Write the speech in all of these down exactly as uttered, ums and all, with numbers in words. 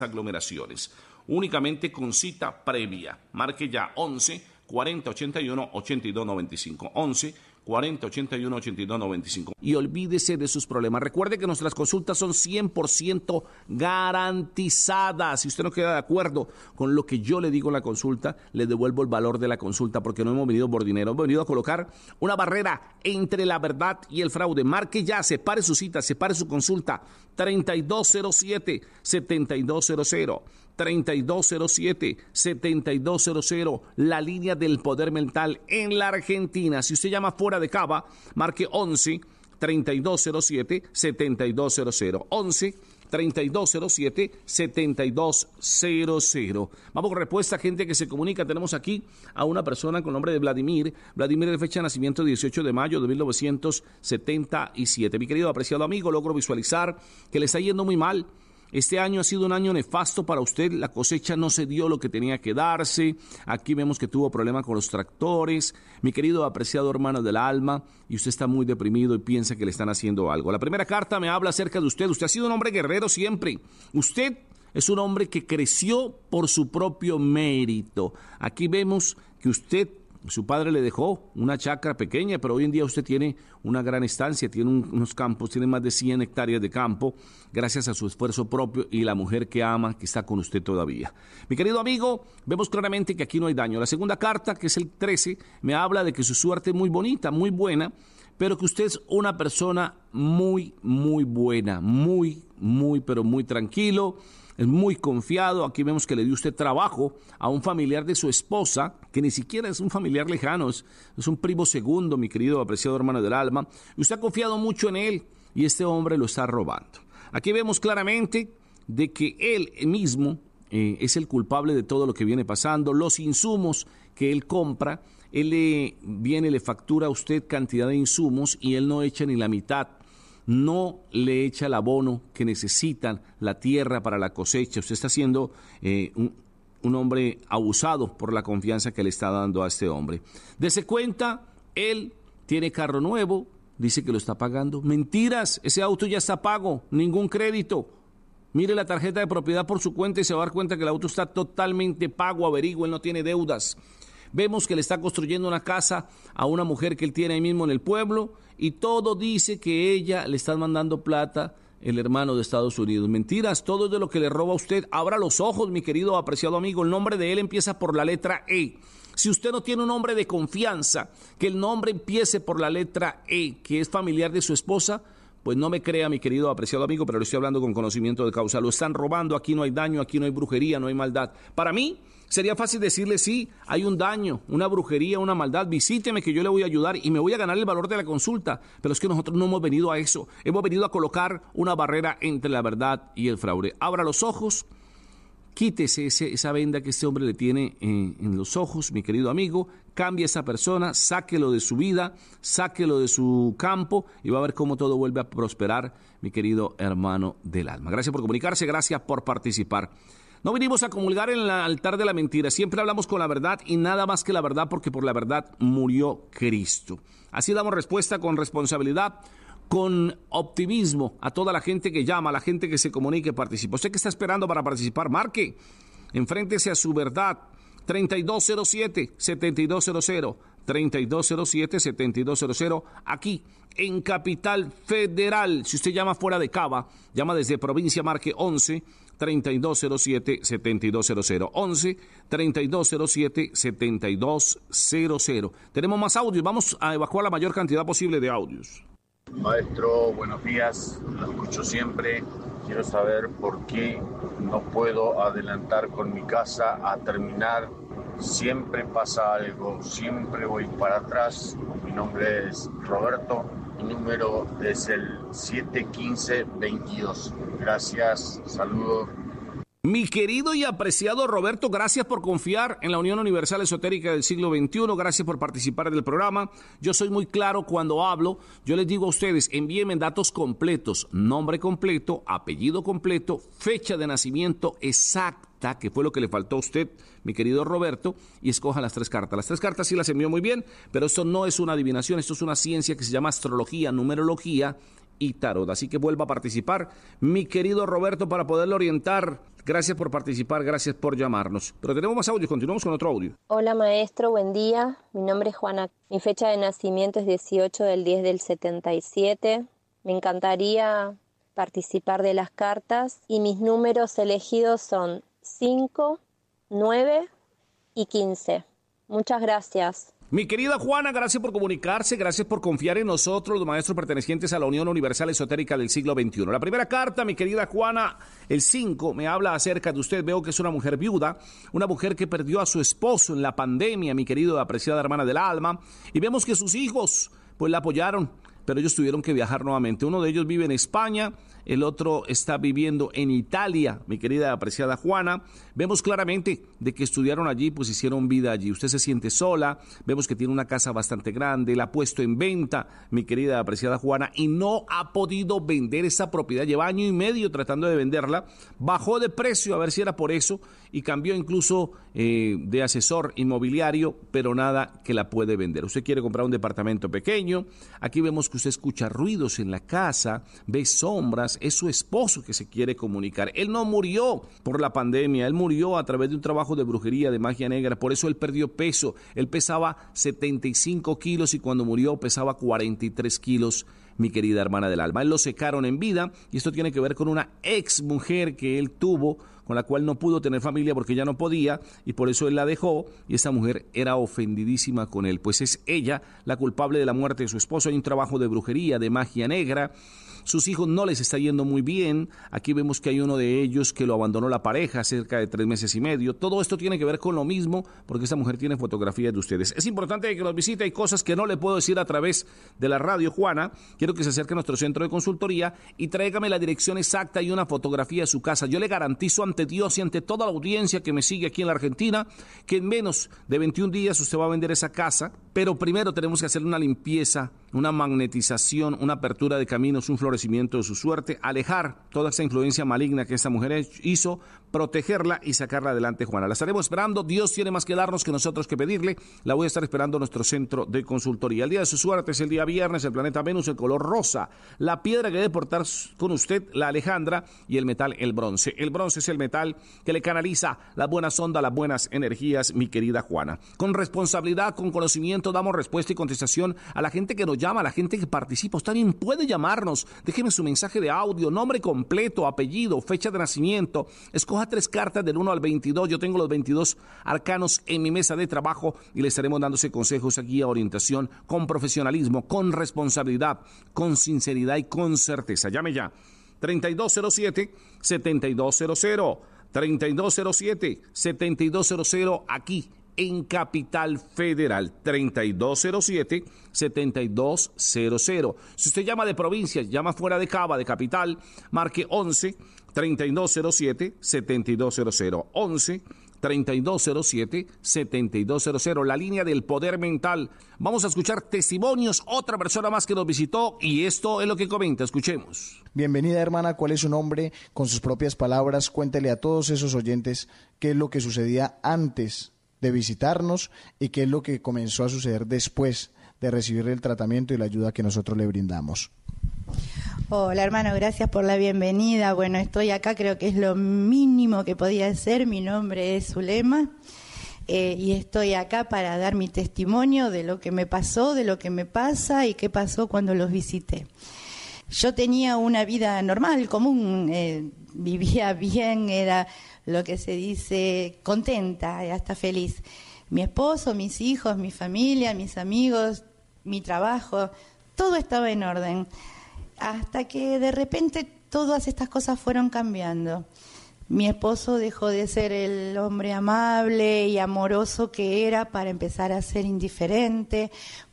aglomeraciones. Únicamente con cita previa. Marque ya once cuarenta ochenta y uno ochenta y dos noventa y cinco. once cuarenta ochenta y uno ochenta y dos noventa y cinco. Y olvídese de sus problemas. Recuerde que nuestras consultas son cien por ciento garantizadas. Si usted no queda de acuerdo con lo que yo le digo en la consulta, le devuelvo el valor de la consulta, porque no hemos venido por dinero. Hemos venido a colocar una barrera entre la verdad y el fraude. Marque ya, separe su cita, separe su consulta. treinta y dos cero siete, setenta y dos cero cero. treinta y dos cero siete, setenta y dos cero cero, la línea del poder mental en la Argentina. Si usted llama fuera de Cava, marque once treinta y dos cero siete, setenta y dos cero cero. once treinta y dos cero siete, setenta y dos cero cero. Vamos con respuesta, gente que se comunica. Tenemos aquí a una persona con nombre de Vladimir. Vladimir de fecha de nacimiento dieciocho de mayo de mil novecientos setenta y siete. Mi querido apreciado amigo, logro visualizar que le está yendo muy mal. Este año ha sido un año nefasto para usted, la cosecha no se dio lo que tenía que darse, aquí vemos que tuvo problemas con los tractores, mi querido apreciado hermano del alma, y usted está muy deprimido y piensa que le están haciendo algo. La primera carta me habla acerca de usted, usted ha sido un hombre guerrero siempre, usted es un hombre que creció por su propio mérito. Aquí vemos que usted, su padre le dejó una chacra pequeña, pero hoy en día usted tiene una gran estancia, tiene un, unos campos, tiene más de cien hectáreas de campo, gracias a su esfuerzo propio y la mujer que ama, que está con usted todavía. Mi querido amigo, vemos claramente que aquí no hay daño. La segunda carta, que es el trece, me habla de que su suerte es muy bonita, muy buena, pero que usted es una persona muy, muy buena, muy, muy, pero muy tranquilo, es muy confiado. Aquí vemos que le dio usted trabajo a un familiar de su esposa, que ni siquiera es un familiar lejano, es, es un primo segundo, mi querido apreciado hermano del alma, y usted ha confiado mucho en él, y este hombre lo está robando. Aquí vemos claramente de que él mismo eh, es el culpable de todo lo que viene pasando, los insumos que él compra, él le viene, le factura a usted cantidad de insumos y él no echa ni la mitad. No le echa el abono que necesitan, la tierra para la cosecha. Usted está siendo eh, un, un hombre abusado por la confianza que le está dando a este hombre. Dese cuenta, él tiene carro nuevo, dice que lo está pagando. Mentiras, ese auto ya está pago, ningún crédito. Mire la tarjeta de propiedad por su cuenta y se va a dar cuenta que el auto está totalmente pago, averigüe, él no tiene deudas. Vemos que le está construyendo una casa a una mujer que él tiene ahí mismo en el pueblo y todo dice que ella le está mandando plata, el hermano de Estados Unidos. Mentiras, todo es de lo que le roba a usted. Abra los ojos, mi querido apreciado amigo, el nombre de él empieza por la letra E. Si usted no tiene un hombre de confianza, que el nombre empiece por la letra E, que es familiar de su esposa, pues no me crea, mi querido apreciado amigo, pero le estoy hablando con conocimiento de causa. Lo están robando, aquí no hay daño, aquí no hay brujería, no hay maldad. Para mí sería fácil decirle, sí, hay un daño, una brujería, una maldad, visíteme que yo le voy a ayudar y me voy a ganar el valor de la consulta. Pero es que nosotros no hemos venido a eso, hemos venido a colocar una barrera entre la verdad y el fraude. Abra los ojos, quítese ese, esa venda que este hombre le tiene en, en los ojos, mi querido amigo, cambie a esa persona, sáquelo de su vida, sáquelo de su campo y va a ver cómo todo vuelve a prosperar, mi querido hermano del alma. Gracias por comunicarse, gracias por participar. No vinimos a comulgar en el altar de la mentira, siempre hablamos con la verdad y nada más que la verdad, porque por la verdad murió Cristo. Así damos respuesta con responsabilidad, con optimismo a toda la gente que llama, a la gente que se comunica y participa. Usted que está esperando para participar, marque, enfréntese a su verdad. treinta y dos cero siete, setenta y dos cero cero, treinta y dos cero siete, setenta y dos cero cero, aquí en Capital Federal. Si usted llama fuera de Cava, llama desde provincia, marque once, treinta y dos cero siete, setenta y dos cero cero, once, treinta y dos cero siete, setenta y dos cero cero. Tenemos más audios, vamos a evacuar la mayor cantidad posible de audios. Maestro, buenos días, lo escucho siempre. Quiero saber por qué no puedo adelantar con mi casa a terminar. Siempre pasa algo, siempre voy para atrás. Mi nombre es Roberto, mi número es el siete quince veintidós. Gracias, saludos. Mi querido y apreciado Roberto, gracias por confiar en la Unión Universal Esotérica del siglo veintiuno, gracias por participar del programa. Yo soy muy claro cuando hablo, yo les digo a ustedes, envíenme datos completos, nombre completo, apellido completo, fecha de nacimiento exacta, que fue lo que le faltó a usted, mi querido Roberto, y escoja las tres cartas. Las tres cartas sí las envió muy bien, pero esto no es una adivinación, esto es una ciencia que se llama astrología, numerología y tarot. Así que vuelva a participar, mi querido Roberto, para poderlo orientar. Gracias por participar, gracias por llamarnos. Pero tenemos más audio, continuamos con otro audio. Hola maestro, buen día. Mi nombre es Juana. Mi fecha de nacimiento es dieciocho del diez del setenta y siete. Me encantaría participar de las cartas y mis números elegidos son cinco, nueve y quince. Muchas gracias. Mi querida Juana, gracias por comunicarse, gracias por confiar en nosotros, los maestros pertenecientes a la Unión Universal Esotérica del siglo veintiuno. La primera carta, mi querida Juana, el cinco, me habla acerca de usted. Veo que es una mujer viuda, una mujer que perdió a su esposo en la pandemia, mi querido apreciada hermana del alma, y vemos que sus hijos pues la apoyaron, pero ellos tuvieron que viajar nuevamente. Uno de ellos vive en España, el otro está viviendo en Italia, mi querida apreciada Juana. Vemos claramente de que estudiaron allí, pues hicieron vida allí. Usted se siente sola, vemos que tiene una casa bastante grande, la ha puesto en venta, mi querida apreciada Juana, y no ha podido vender esa propiedad. Lleva año y medio tratando de venderla, bajó de precio a ver si era por eso, y cambió incluso eh, de asesor inmobiliario, pero nada que la puede vender. Usted quiere comprar un departamento pequeño, aquí vemos que usted escucha ruidos en la casa, ve sombras, es su esposo que se quiere comunicar. Él no murió por la pandemia, él murió a través de un trabajo de brujería, de magia negra, por eso él perdió peso. Él pesaba setenta y cinco kilos y cuando murió pesaba cuarenta y tres kilos, mi querida hermana del alma. Él lo secaron en vida y esto tiene que ver con una ex mujer que él tuvo, con la cual no pudo tener familia porque ya no podía y por eso él la dejó, y esa mujer era ofendidísima con él, pues es ella la culpable de la muerte de su esposo. Hay un trabajo de brujería, de magia negra. Sus hijos no les está yendo muy bien. Aquí vemos que hay uno de ellos que lo abandonó la pareja cerca de tres meses y medio. Todo esto tiene que ver con lo mismo porque esta mujer tiene fotografías de ustedes. Es importante que nos visite. Hay cosas que no le puedo decir a través de la radio, Juana. Quiero que se acerque a nuestro centro de consultoría y tráigame la dirección exacta y una fotografía de su casa. Yo le garantizo ante Dios y ante toda la audiencia que me sigue aquí en la Argentina que en menos de veintiún días usted va a vender esa casa, pero primero tenemos que hacer una limpieza, una magnetización, una apertura de caminos, un florecimiento de su suerte, alejar toda esa influencia maligna que esta mujer hizo, protegerla y sacarla adelante, Juana. La estaremos esperando. Dios tiene más que darnos que nosotros que pedirle. La voy a estar esperando en nuestro centro de consultoría. El día de su suerte es el día viernes, el planeta Venus, el color rosa, la piedra que debe portar con usted, la Alejandra, y el metal, el bronce. El bronce es el metal que le canaliza las buenas ondas, las buenas energías, mi querida Juana. Con responsabilidad, con conocimiento, damos respuesta y contestación a la gente que nos llama, a la gente que participa. Usted también puede llamarnos. Déjeme su mensaje de audio, nombre completo, apellido, fecha de nacimiento. Escoja tres cartas del uno al veintidós. Yo tengo los veintidós arcanos en mi mesa de trabajo y le estaremos dándose consejos, guía, orientación, con profesionalismo, con responsabilidad, con sinceridad y con certeza. Llame ya. treinta y dos cero siete, setenta y dos cero cero. treinta y dos cero siete, setenta y dos cero cero aquí en Capital Federal. Treinta y dos cero siete, setenta y dos cero cero. Si usted llama de provincias, llama fuera de Cava, de Capital, marque once, treinta y dos cero siete, setenta y dos cero cero. once, treinta y dos cero siete, setenta y dos cero cero, la línea del poder mental. Vamos a escuchar testimonios, otra persona más que nos visitó y esto es lo que comenta. Escuchemos. Bienvenida, hermana. ¿Cuál es su nombre? Con sus propias palabras, cuéntele a todos esos oyentes qué es lo que sucedía antes de visitarnos y qué es lo que comenzó a suceder después de recibir el tratamiento y la ayuda que nosotros le brindamos. Hola, hermano, gracias por la bienvenida. Bueno, estoy acá, creo que es lo mínimo que podía hacer. Mi nombre es Zulema eh, y estoy acá para dar mi testimonio de lo que me pasó, de lo que me pasa y qué pasó cuando los visité. Yo tenía una vida normal, común, eh, vivía bien, era lo que se dice contenta, hasta feliz. Mi esposo, mis hijos, mi familia, mis amigos, mi trabajo, todo estaba en orden. Hasta que de repente todas estas cosas fueron cambiando. Mi esposo dejó de ser el hombre amable y amoroso que era para empezar a ser indiferente,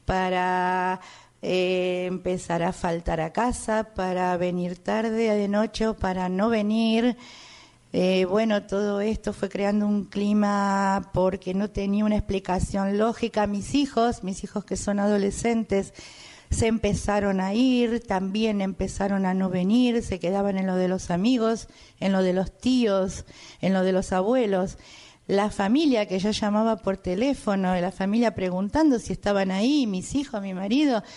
para eh, empezar a faltar a casa, para venir tarde de noche o para no venir. Eh, bueno, todo esto fue creando un clima porque no tenía una explicación lógica. Mis hijos, mis hijos que son adolescentes, se empezaron a ir, también empezaron a no venir, se quedaban en lo de los amigos, en lo de los tíos, en lo de los abuelos. La familia que yo llamaba por teléfono, la familia preguntando si estaban ahí, mis hijos, mi marido,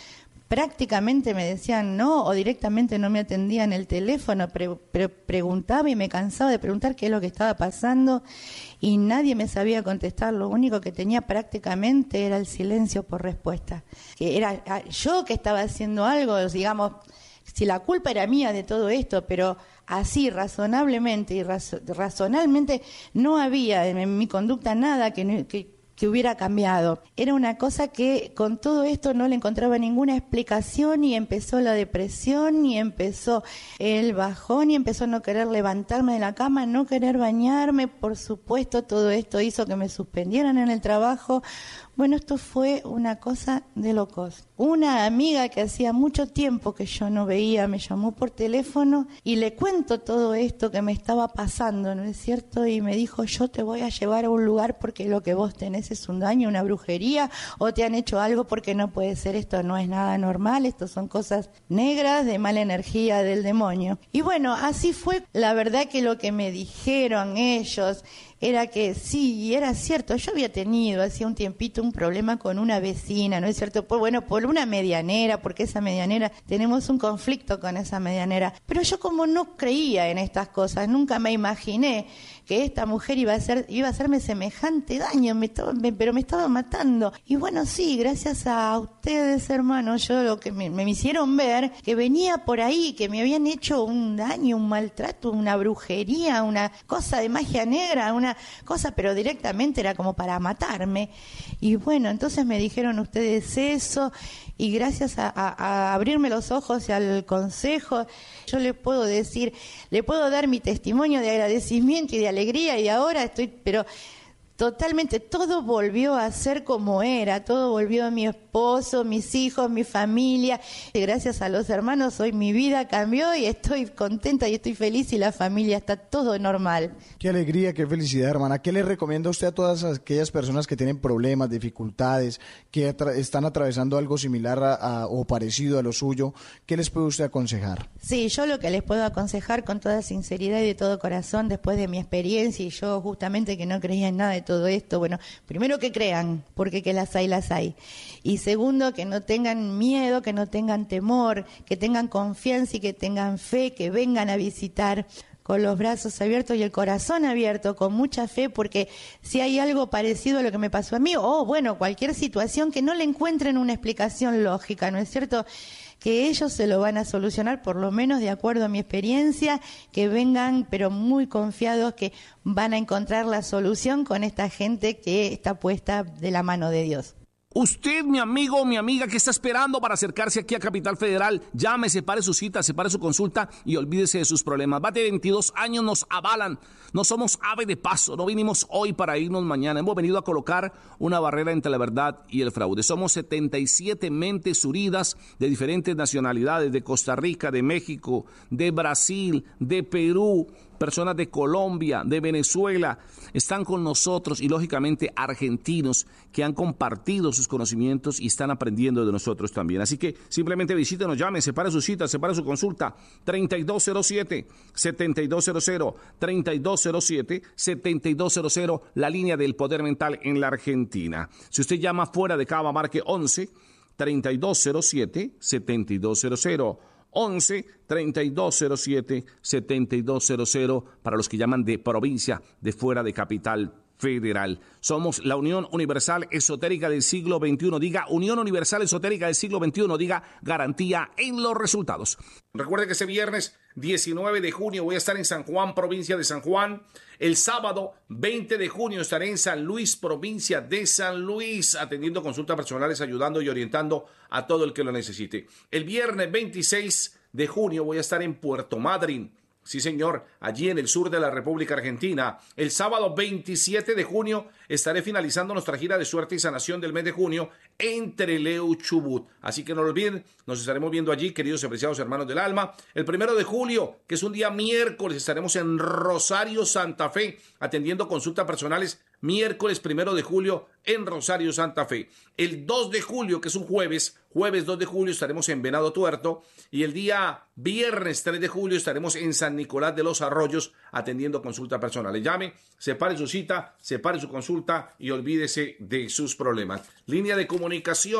prácticamente me decían no o directamente no me atendían el teléfono, pre- pre- preguntaba y me cansaba de preguntar qué es lo que estaba pasando y nadie me sabía contestar. Lo único que tenía prácticamente era el silencio por respuesta. Que era yo que estaba haciendo algo, digamos, si la culpa era mía de todo esto, pero así razonablemente y razo- razonalmente no había en, en mi conducta nada que, no, que que hubiera cambiado. Era una cosa que con todo esto no le encontraba ninguna explicación y empezó la depresión y empezó el bajón y empezó a no querer levantarme de la cama, no querer bañarme. Por supuesto, todo esto hizo que me suspendieran en el trabajo. Bueno, esto fue una cosa de locos. Una amiga que hacía mucho tiempo que yo no veía me llamó por teléfono y le cuento todo esto que me estaba pasando, ¿no es cierto? Y me dijo, yo te voy a llevar a un lugar porque lo que vos tenés es un daño, una brujería, o te han hecho algo porque no puede ser, esto no es nada normal, esto son cosas negras de mala energía del demonio. Y bueno, así fue. La verdad que lo que me dijeron ellos era que sí, era cierto, yo había tenido hacía un tiempito un problema con una vecina, ¿no es cierto? Pues bueno, por una medianera, porque esa medianera, tenemos un conflicto con esa medianera, pero yo como no creía en estas cosas, nunca me imaginé que esta mujer iba a hacer, iba a hacerme semejante daño, me estaba, me, pero me estaba matando. Y bueno, sí, gracias a ustedes, hermanos, yo lo que me, me hicieron ver, que venía por ahí, que me habían hecho un daño, un maltrato, una brujería, una cosa de magia negra, una cosa, pero directamente era como para matarme. Y bueno, entonces me dijeron ustedes eso, y gracias a, a, a abrirme los ojos y al consejo, yo le puedo decir, le puedo dar mi testimonio de agradecimiento y de alegría, y ahora estoy, pero totalmente, todo volvió a ser como era, todo volvió a mi esposo, mis hijos, mi familia. Y gracias a los hermanos hoy mi vida cambió y estoy contenta y estoy feliz y la familia está todo normal. Qué alegría, qué felicidad, hermana. ¿Qué le recomienda usted a todas aquellas personas que tienen problemas, dificultades, que atra- están atravesando algo similar a, a, o parecido a lo suyo? ¿Qué les puede usted aconsejar? Sí, yo lo que les puedo aconsejar con toda sinceridad y de todo corazón, después de mi experiencia y yo justamente que no creía en nada de todo esto, bueno, primero que crean, porque que las hay, las hay. Y segundo, que no tengan miedo, que no tengan temor, que tengan confianza y que tengan fe, que vengan a visitar con los brazos abiertos y el corazón abierto, con mucha fe, porque si hay algo parecido a lo que me pasó a mí, o bueno, cualquier situación que no le encuentren una explicación lógica, ¿no es cierto?, que ellos se lo van a solucionar, por lo menos de acuerdo a mi experiencia, que vengan pero muy confiados que van a encontrar la solución con esta gente que está puesta de la mano de Dios. Usted, mi amigo o mi amiga que está esperando para acercarse aquí a Capital Federal, llame, separe su cita, separe su consulta y olvídese de sus problemas. Más de veintidós años nos avalan, no somos ave de paso, no vinimos hoy para irnos mañana. Hemos venido a colocar una barrera entre la verdad y el fraude. Somos setenta y siete mentes unidas de diferentes nacionalidades, de Costa Rica, de México, de Brasil, de Perú, personas de Colombia, de Venezuela, están con nosotros y lógicamente argentinos que han compartido sus conocimientos y están aprendiendo de nosotros también. Así que simplemente visítenos, llame, separe su cita, separe su consulta, treinta y dos cero siete, setenta y dos cero cero, treinta y dos cero siete, setenta y dos cero cero, la línea del poder mental en la Argentina. Si usted llama fuera de Cava, marque once, treinta y dos cero siete, setenta y dos cero cero. once, treinta y dos cero siete, setenta y dos cero cero para los que llaman de provincia, de fuera de Capital Federal. Somos la Unión Universal Esotérica del siglo veintiuno. Diga Unión Universal Esotérica del siglo veintiuno. Diga garantía en los resultados. Recuerde que ese viernes diecinueve de junio voy a estar en San Juan, provincia de San Juan. El sábado veinte de junio estaré en San Luis, provincia de San Luis, atendiendo consultas personales, ayudando y orientando a todo el que lo necesite. El viernes veintiséis de junio voy a estar en Puerto Madryn. Sí, señor, allí en el sur de la República Argentina. El sábado veintisiete de junio estaré finalizando nuestra gira de suerte y sanación del mes de junio en Trelew, Chubut. Así que no lo olviden, nos estaremos viendo allí, queridos y apreciados hermanos del alma. El primero de julio, que es un día miércoles, estaremos en Rosario, Santa Fe, atendiendo consultas personales. Miércoles primero de julio en Rosario, Santa Fe. El dos de julio, que es un jueves, jueves dos de julio estaremos en Venado Tuerto. Y el día viernes tres de julio estaremos en San Nicolás de los Arroyos atendiendo consultas personales. Llame, separe su cita, separe su consulta y olvídese de sus problemas. Línea de comunicación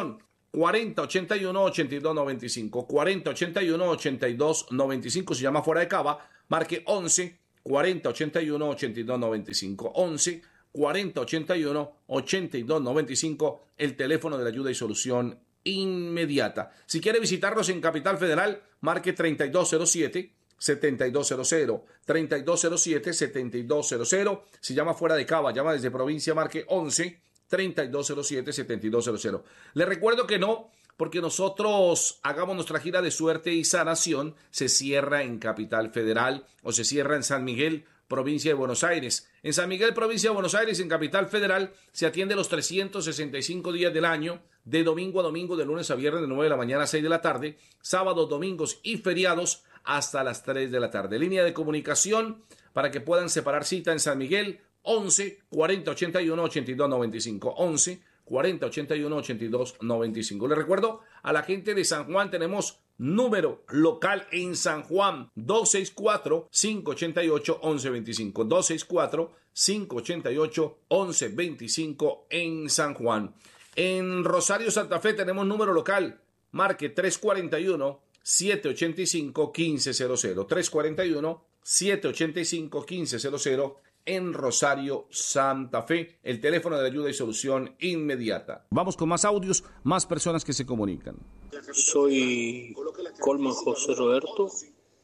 cuarenta ochenta y uno ochenta y dos noventa y cinco, cuarenta ochenta y uno ochenta y dos noventa y cinco. Si llama fuera de Cava, marque once cuarenta ochenta y uno ochenta y dos noventa y cinco, once cuarenta ochenta y uno ochenta y dos noventa y cinco, el teléfono de la ayuda y solución inmediata. Si quiere visitarnos en Capital Federal, marque treinta y dos cero siete setenta y dos cero cero, treinta y dos cero siete setenta y dos cero cero. Si llama fuera de Cava, llama desde provincia, marque once treinta y dos cero siete setenta y dos cero cero. Le recuerdo que no, porque nosotros hagamos nuestra gira de suerte y sanación, se cierra en Capital Federal o se cierra en San Miguel, provincia de Buenos Aires. En San Miguel, provincia de Buenos Aires, en Capital Federal, se atiende los trescientos sesenta y cinco días del año, de domingo a domingo, de lunes a viernes, de nueve de la mañana a seis de la tarde, sábados, domingos y feriados hasta las tres de la tarde. Línea de comunicación para que puedan separar cita en San Miguel, once cuarenta ochenta y uno ochenta y dos noventa y cinco, once cuarenta ochenta y uno ochenta y dos noventa y cinco. Les recuerdo a la gente de San Juan, tenemos número local en San Juan, dos seis cuatro cinco ocho ocho once veinticinco, dos seis cuatro cinco ocho ocho once veinticinco en San Juan. En Rosario, Santa Fe, tenemos número local, marque tres cuarenta y uno siete ochenta y cinco quince cero cero, tres cuarenta y uno siete ochenta y cinco quince cero cero en Rosario, Santa Fe, el teléfono de ayuda y solución inmediata. Vamos con más audios, más personas que se comunican. Soy Colman José Roberto.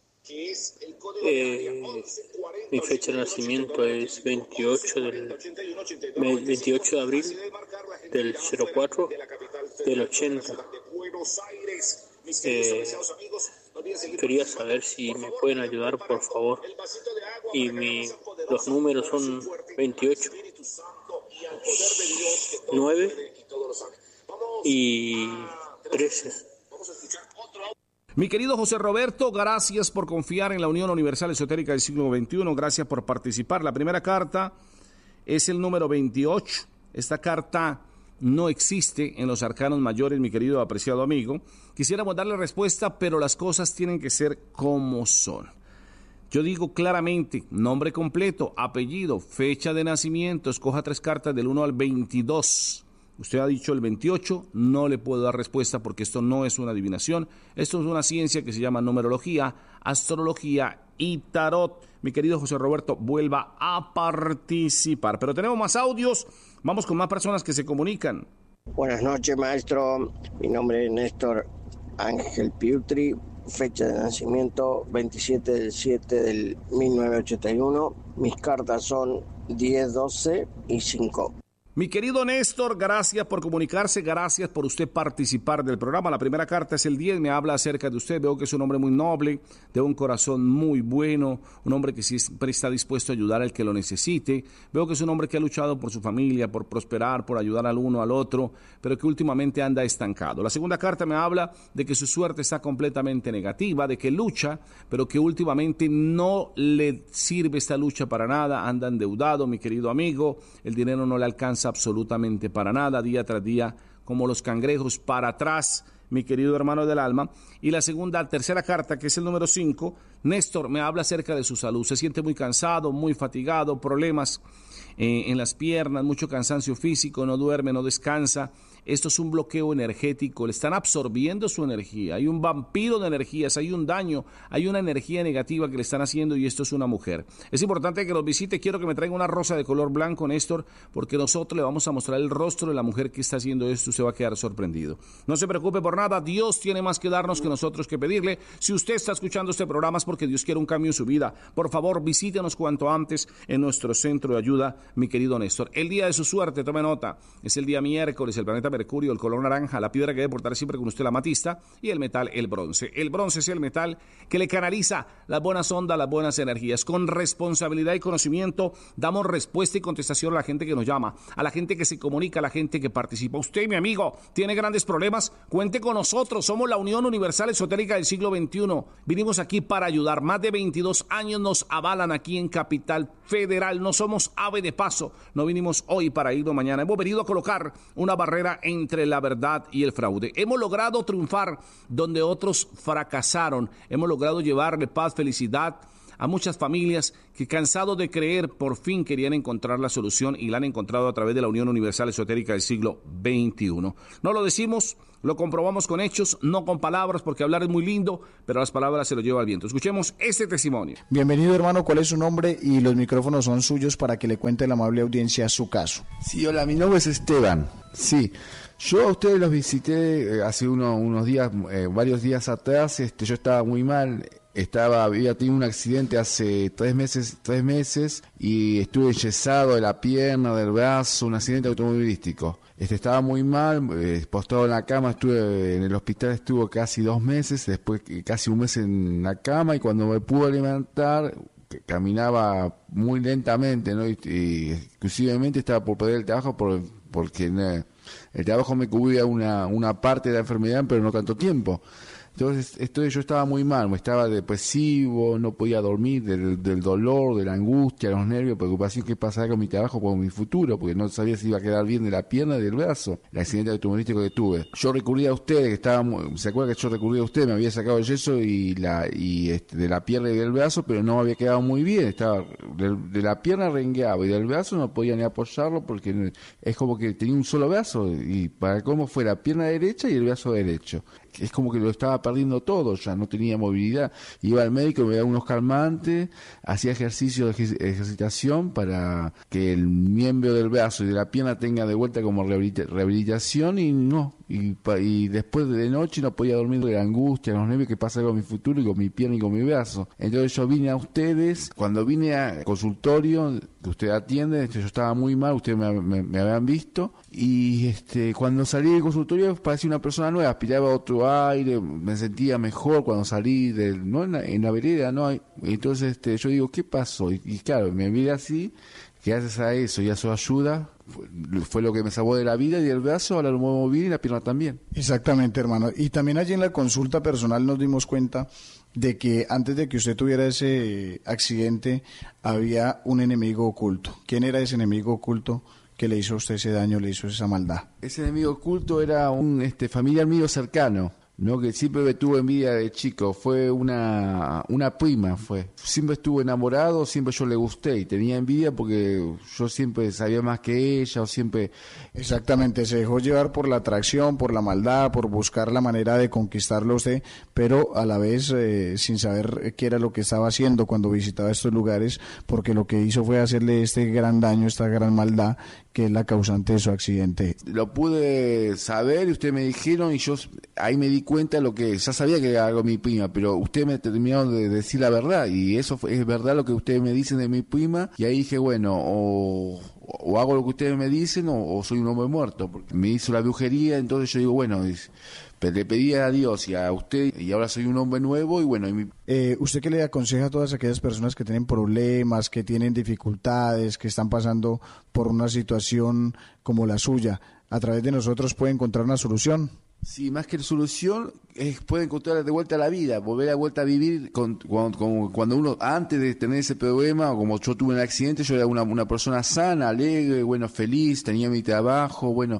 Eh, mi fecha de nacimiento es veintiocho, del, veintiocho de abril del cero cuatro del ochenta. Eh, quería saber si me pueden ayudar, por favor. Y mi, los números son veintiocho, nueve y trece. Mi querido José Roberto, gracias por confiar en la Unión Universal Esotérica del siglo veintiuno, gracias por participar. La primera carta es el número veintiocho. Esta carta no existe en los arcanos mayores, mi querido apreciado amigo. Quisiéramos darle respuesta, pero las cosas tienen que ser como son. Yo digo claramente, nombre completo, apellido, fecha de nacimiento, escoja tres cartas del uno al veintidós. Usted ha dicho el veintiocho, no le puedo dar respuesta porque esto no es una adivinación, esto es una ciencia que se llama numerología, astrología y tarot. Mi querido José Roberto, vuelva a participar. Pero tenemos más audios, vamos con más personas que se comunican. Buenas noches, maestro. Mi nombre es Néstor Ángel Piutri, fecha de nacimiento veintisiete del siete del mil novecientos ochenta y uno. Mis cartas son diez, doce y cinco. Mi querido Néstor, gracias por comunicarse, gracias por usted participar del programa. La primera carta es el diez, me habla acerca de usted. Veo que es un hombre muy noble, de un corazón muy bueno, un hombre que siempre está dispuesto a ayudar al que lo necesite. Veo que es un hombre que ha luchado por su familia, por prosperar, por ayudar al uno al otro, pero que últimamente anda estancado. La segunda carta me habla de que su suerte está completamente negativa, de que lucha, pero que últimamente no le sirve esta lucha para nada, anda endeudado, mi querido amigo, el dinero no le alcanza absolutamente para nada, día tras día, como los cangrejos para atrás, mi querido hermano del alma. Y la segunda, tercera carta, que es el número cinco, Néstor me habla acerca de su salud. Se siente muy cansado, muy fatigado, problemas eh, en las piernas, mucho cansancio físico, no duerme, no descansa. Esto es un bloqueo energético, le están absorbiendo su energía, hay un vampiro de energías, hay un daño, hay una energía negativa que le están haciendo y esto es una mujer. Es importante que los visite, quiero que me traiga una rosa de color blanco, Néstor, porque nosotros le vamos a mostrar el rostro de la mujer que está haciendo esto, usted va a quedar sorprendido. No se preocupe por nada, Dios tiene más que darnos que nosotros que pedirle. Si usted está escuchando este programa es porque Dios quiere un cambio en su vida. Por favor, visítenos cuanto antes en nuestro centro de ayuda, mi querido Néstor. El día de su suerte, tome nota, es el día miércoles, el planeta Mercurio, el color naranja, la piedra que debe portar siempre con usted, la amatista, y el metal, el bronce. El bronce es el metal que le canaliza las buenas ondas, las buenas energías. Con responsabilidad y conocimiento damos respuesta y contestación a la gente que nos llama, a la gente que se comunica, a la gente que participa. Usted, mi amigo, tiene grandes problemas, cuente con nosotros, somos la Unión Universal Esotérica del siglo veintiuno. Vinimos aquí para ayudar, más de veintidós años nos avalan aquí en Capital Federal, no somos ave de paso, no vinimos hoy para irnos mañana, hemos venido a colocar una barrera entre la verdad y el fraude. Hemos logrado triunfar donde otros fracasaron. Hemos logrado llevarle paz, felicidad a muchas familias que, cansados de creer, por fin querían encontrar la solución y la han encontrado a través de la Unión Universal Esotérica del siglo veintiuno. No lo decimos, lo comprobamos con hechos, no con palabras, porque hablar es muy lindo, pero las palabras se lo lleva el viento. Escuchemos este testimonio. Bienvenido, hermano. ¿Cuál es su nombre? Y los micrófonos son suyos para que le cuente a la amable audiencia su caso. Sí, hola, mi nombre es Esteban. Sí, yo a ustedes los visité hace uno, unos días, eh, varios días atrás. Este, yo estaba muy mal. Estaba, había tenido un accidente hace tres meses, tres meses y estuve enyesado de la pierna, del brazo, un accidente automovilístico. Este, estaba muy mal, eh, postrado en la cama, estuve en el hospital, estuve casi dos meses, después casi un mes en la cama, y cuando me pude levantar, caminaba muy lentamente, ¿no? Y, y exclusivamente estaba por perder el trabajo por, porque eh, el trabajo me cubría una, una parte de la enfermedad, pero no tanto tiempo. Entonces, esto, yo estaba muy mal, estaba depresivo, no podía dormir del, del dolor, de la angustia, los nervios, preocupación qué pasaba con mi trabajo, con mi futuro, porque no sabía si iba a quedar bien de la pierna y del brazo, el accidente automovilístico que tuve. Yo recurrí a ustedes, que estaba muy, se acuerda que yo recurrí a ustedes, me había sacado el yeso y la y este, de la pierna y del brazo, pero no había quedado muy bien, estaba de, de la pierna rengueaba y del brazo no podía ni apoyarlo porque es como que tenía un solo brazo, y para cómo fue la pierna derecha y el brazo derecho. Es como que lo estaba perdiendo todo, ya no tenía movilidad. Iba al médico, me daba unos calmantes, hacía ejercicio de ejer- ejercitación para que el miembro del brazo y de la pierna tenga de vuelta como rehabilita- rehabilitación, y no. Y, pa- y después de noche no podía dormir de la angustia, los nervios que pasa con mi futuro y con mi pierna y con mi brazo. Entonces yo vine a ustedes, cuando vine al consultorio que usted atiende, este, yo estaba muy mal, ustedes me, me, me habían visto, y este cuando salí del consultorio parecía una persona nueva, aspiraba otro aire, me sentía mejor cuando salí del, no en la, en la vereda, no. Entonces este yo digo, ¿qué pasó? Y, y claro, me miré así, que gracias a eso y a su ayuda fue, fue lo que me salvó de la vida, y el brazo ahora lo muevo bien y la pierna también. Exactamente, hermano. Y también allí en la consulta personal nos dimos cuenta de que antes de que usted tuviera ese accidente había un enemigo oculto. ¿Quién era ese enemigo oculto que le hizo a usted ese daño, le hizo esa maldad? Ese enemigo oculto era un este familiar mío cercano, no, que siempre me tuvo envidia de chico. Fue una una prima, fue. Siempre estuve enamorado, siempre yo le gusté y tenía envidia porque yo siempre sabía más que ella, o siempre... Exactamente, se dejó llevar por la atracción, por la maldad, por buscar la manera de conquistarlo a usted, pero a la vez eh, sin saber qué era lo que estaba haciendo cuando visitaba estos lugares, porque lo que hizo fue hacerle este gran daño, esta gran maldad, que es la causante de su accidente. Lo pude saber y ustedes me dijeron, y yo ahí me di cuenta de lo que ya sabía que era algo mi prima, pero ustedes me terminaron de decir la verdad, y eso fue, es verdad lo que ustedes me dicen de mi prima, y ahí dije, bueno, o, o hago lo que ustedes me dicen o, o soy un hombre muerto, porque me hizo la brujería. Entonces yo digo, bueno, le pedí a Dios y a usted, y ahora soy un hombre nuevo, y bueno... Y mi... eh, ¿Usted qué le aconseja a todas aquellas personas que tienen problemas, que tienen dificultades, que están pasando por una situación como la suya? ¿A través de nosotros puede encontrar una solución? Sí, más que solución, es, puede encontrar de vuelta a la vida, volver a vuelta a vivir con, con, con, cuando uno, antes de tener ese problema, o como yo tuve un accidente, yo era una, una persona sana, alegre, bueno, feliz, tenía mi trabajo, bueno,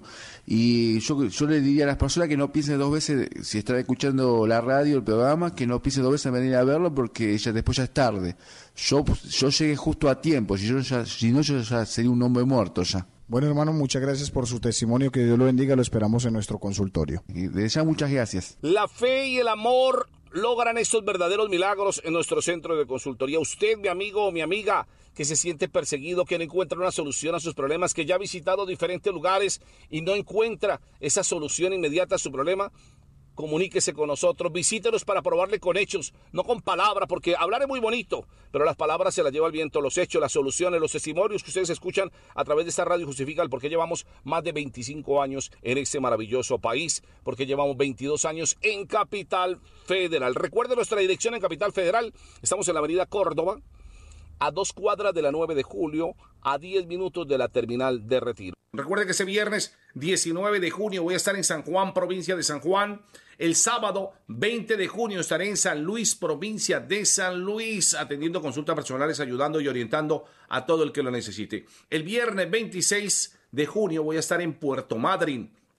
y yo, yo le diría a las personas que no piensen dos veces, si están escuchando la radio, el programa, que no piensen dos veces en venir a verlo, porque ya después ya es tarde. Yo, yo llegué justo a tiempo, si, yo ya, si no yo ya sería un hombre muerto ya. Bueno, hermano, muchas gracias por su testimonio, que Dios lo bendiga, lo esperamos en nuestro consultorio. Y de ya muchas gracias. La fe y el amor logran estos verdaderos milagros en nuestro centro de consultoría. Usted, mi amigo o mi amiga, que se siente perseguido, que no encuentra una solución a sus problemas, que ya ha visitado diferentes lugares y no encuentra esa solución inmediata a su problema, comuníquese con nosotros, visítenos para probarle con hechos, no con palabras, porque hablar es muy bonito, pero las palabras se las lleva el viento, los hechos, las soluciones, los testimonios que ustedes escuchan a través de esta radio justifican porque llevamos más de veinticinco años en este maravilloso país, porque llevamos veintidós años en Capital Federal. Recuerde nuestra dirección en Capital Federal, estamos en la avenida Córdoba, a dos cuadras de la nueve de julio, a diez minutos de la terminal de Retiro. Recuerde que ese viernes diecinueve de junio voy a estar en San Juan, provincia de San Juan. El sábado veinte de junio estaré en San Luis, provincia de San Luis, atendiendo consultas personales, ayudando y orientando a todo el que lo necesite. El viernes veintiséis de junio voy a estar en Puerto Madryn,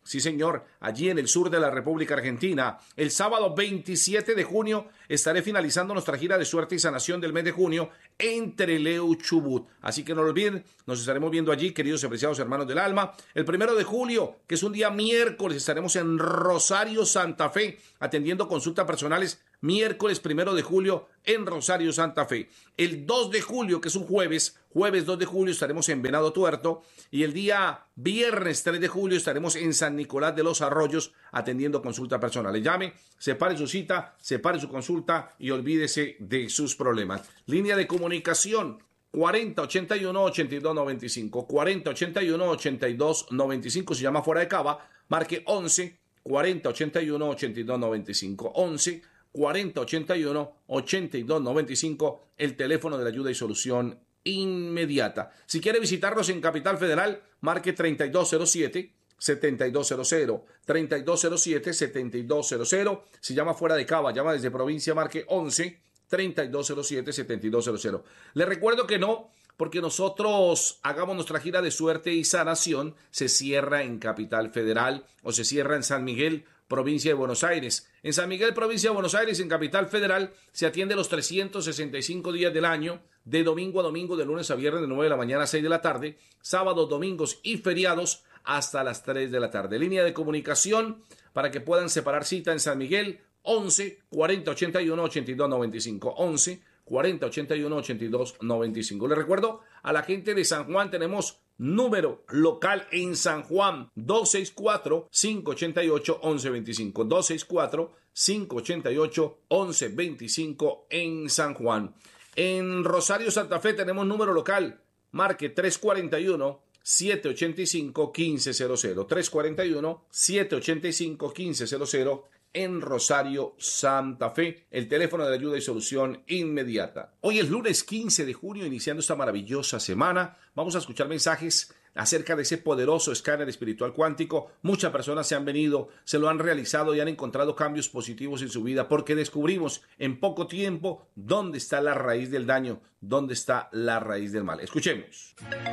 Sí, señor, allí en el sur de la República Argentina. El sábado veintisiete de junio estaré finalizando nuestra gira de suerte y sanación del mes de junio en Trelew, Chubut. Así que no lo olviden, nos estaremos viendo allí, queridos y apreciados hermanos del alma. El primero de julio, que es un día miércoles, estaremos en Rosario, Santa Fe, atendiendo consultas personales. Miércoles primero de julio en Rosario, Santa Fe. El dos de julio, que es un jueves, jueves dos de julio, estaremos en Venado Tuerto. Y el día viernes tres de julio estaremos en San Nicolás de los Arroyos atendiendo consultas personales. Llame, separe su cita, separe su consulta y olvídese de sus problemas. Línea de comunicación cuarenta ochenta y uno ochenta y dos noventa y cinco. cuarenta ochenta y uno ochenta y dos noventa y cinco. Si llama fuera de Cava, marque once cuarenta ochenta y uno ochenta y dos noventa y cinco. once cuarenta ochenta y uno ochenta y dos noventa y cinco, el teléfono de la ayuda y solución inmediata. Si quiere visitarnos en Capital Federal, marque treinta y dos cero siete setenta y dos cero cero, treinta y dos cero siete setenta y dos cero cero. Si llama fuera de Cava, llama desde provincia, marque once treinta y dos cero siete setenta y dos cero cero. Le recuerdo que no, porque nosotros hagamos nuestra gira de suerte y sanación, se cierra en Capital Federal o se cierra en San Miguel, provincia de Buenos Aires. En San Miguel, provincia de Buenos Aires, en Capital Federal, se atiende los trescientos sesenta y cinco días del año, de domingo a domingo, de lunes a viernes, de nueve de la mañana a seis de la tarde, sábados, domingos y feriados hasta las tres de la tarde. Línea de comunicación para que puedan separar cita en San Miguel, once cuarenta ochenta y uno ochenta y dos noventa y cinco. once cuarenta ochenta y uno ochenta y dos noventa y cinco. Le recuerdo a la gente de San Juan, tenemos número local en San Juan, dos seis cuatro cinco ocho ocho once veinticinco. dos seis cuatro cinco ocho ocho once veinticinco en San Juan. En Rosario, Santa Fe, tenemos número local, marque tres cuarenta y uno siete ochenta y cinco quince cero cero. tres cuarenta y uno siete ochenta y cinco quince cero cero. En Rosario, Santa Fe, el teléfono de ayuda y solución inmediata. Hoy es lunes quince de junio, iniciando esta maravillosa semana. Vamos a escuchar mensajes acerca de ese poderoso escáner espiritual cuántico. Muchas personas se han venido, se lo han realizado y han encontrado cambios positivos en su vida, porque descubrimos en poco tiempo dónde está la raíz del daño, dónde está la raíz del mal. Escuchemos.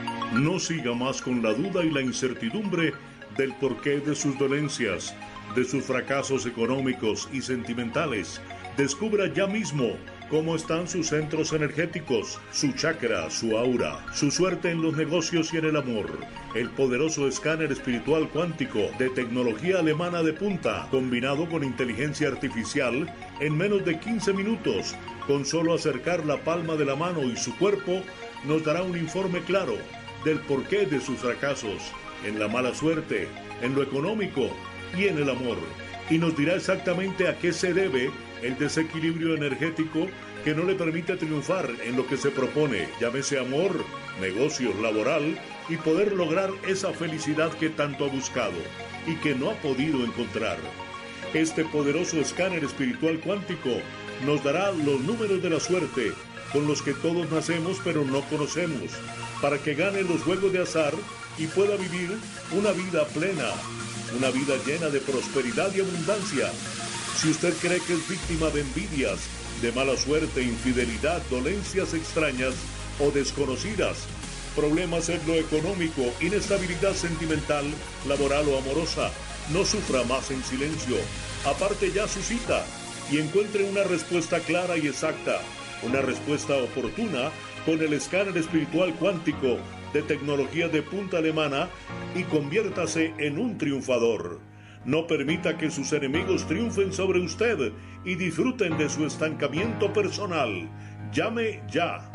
No siga más con la duda y la incertidumbre del porqué de sus dolencias, de sus fracasos económicos y sentimentales. Descubra ya mismo cómo están sus centros energéticos, su chakra, su aura, su suerte en los negocios y en el amor. El poderoso escáner espiritual cuántico de tecnología alemana de punta, combinado con inteligencia artificial, en menos de quince minutos, con solo acercar la palma de la mano y su cuerpo, nos dará un informe claro del porqué de sus fracasos, en la mala suerte, en lo económico y en el amor, y nos dirá exactamente a qué se debe el desequilibrio energético que no le permite triunfar en lo que se propone, llámese amor, negocios, laboral, y poder lograr esa felicidad que tanto ha buscado y que no ha podido encontrar. Este poderoso escáner espiritual cuántico nos dará los números de la suerte con los que todos nacemos pero no conocemos, para que gane los juegos de azar y pueda vivir una vida plena, una vida llena de prosperidad y abundancia. Si usted cree que es víctima de envidias, de mala suerte, infidelidad, dolencias extrañas o desconocidas, problemas en lo económico, inestabilidad sentimental, laboral o amorosa, no sufra más en silencio. Aparte ya su cita y encuentre una respuesta clara y exacta, una respuesta oportuna con el escáner espiritual cuántico de tecnología de punta alemana y conviértase en un triunfador. No permita que sus enemigos triunfen sobre usted y disfruten de su estancamiento personal. Llame ya.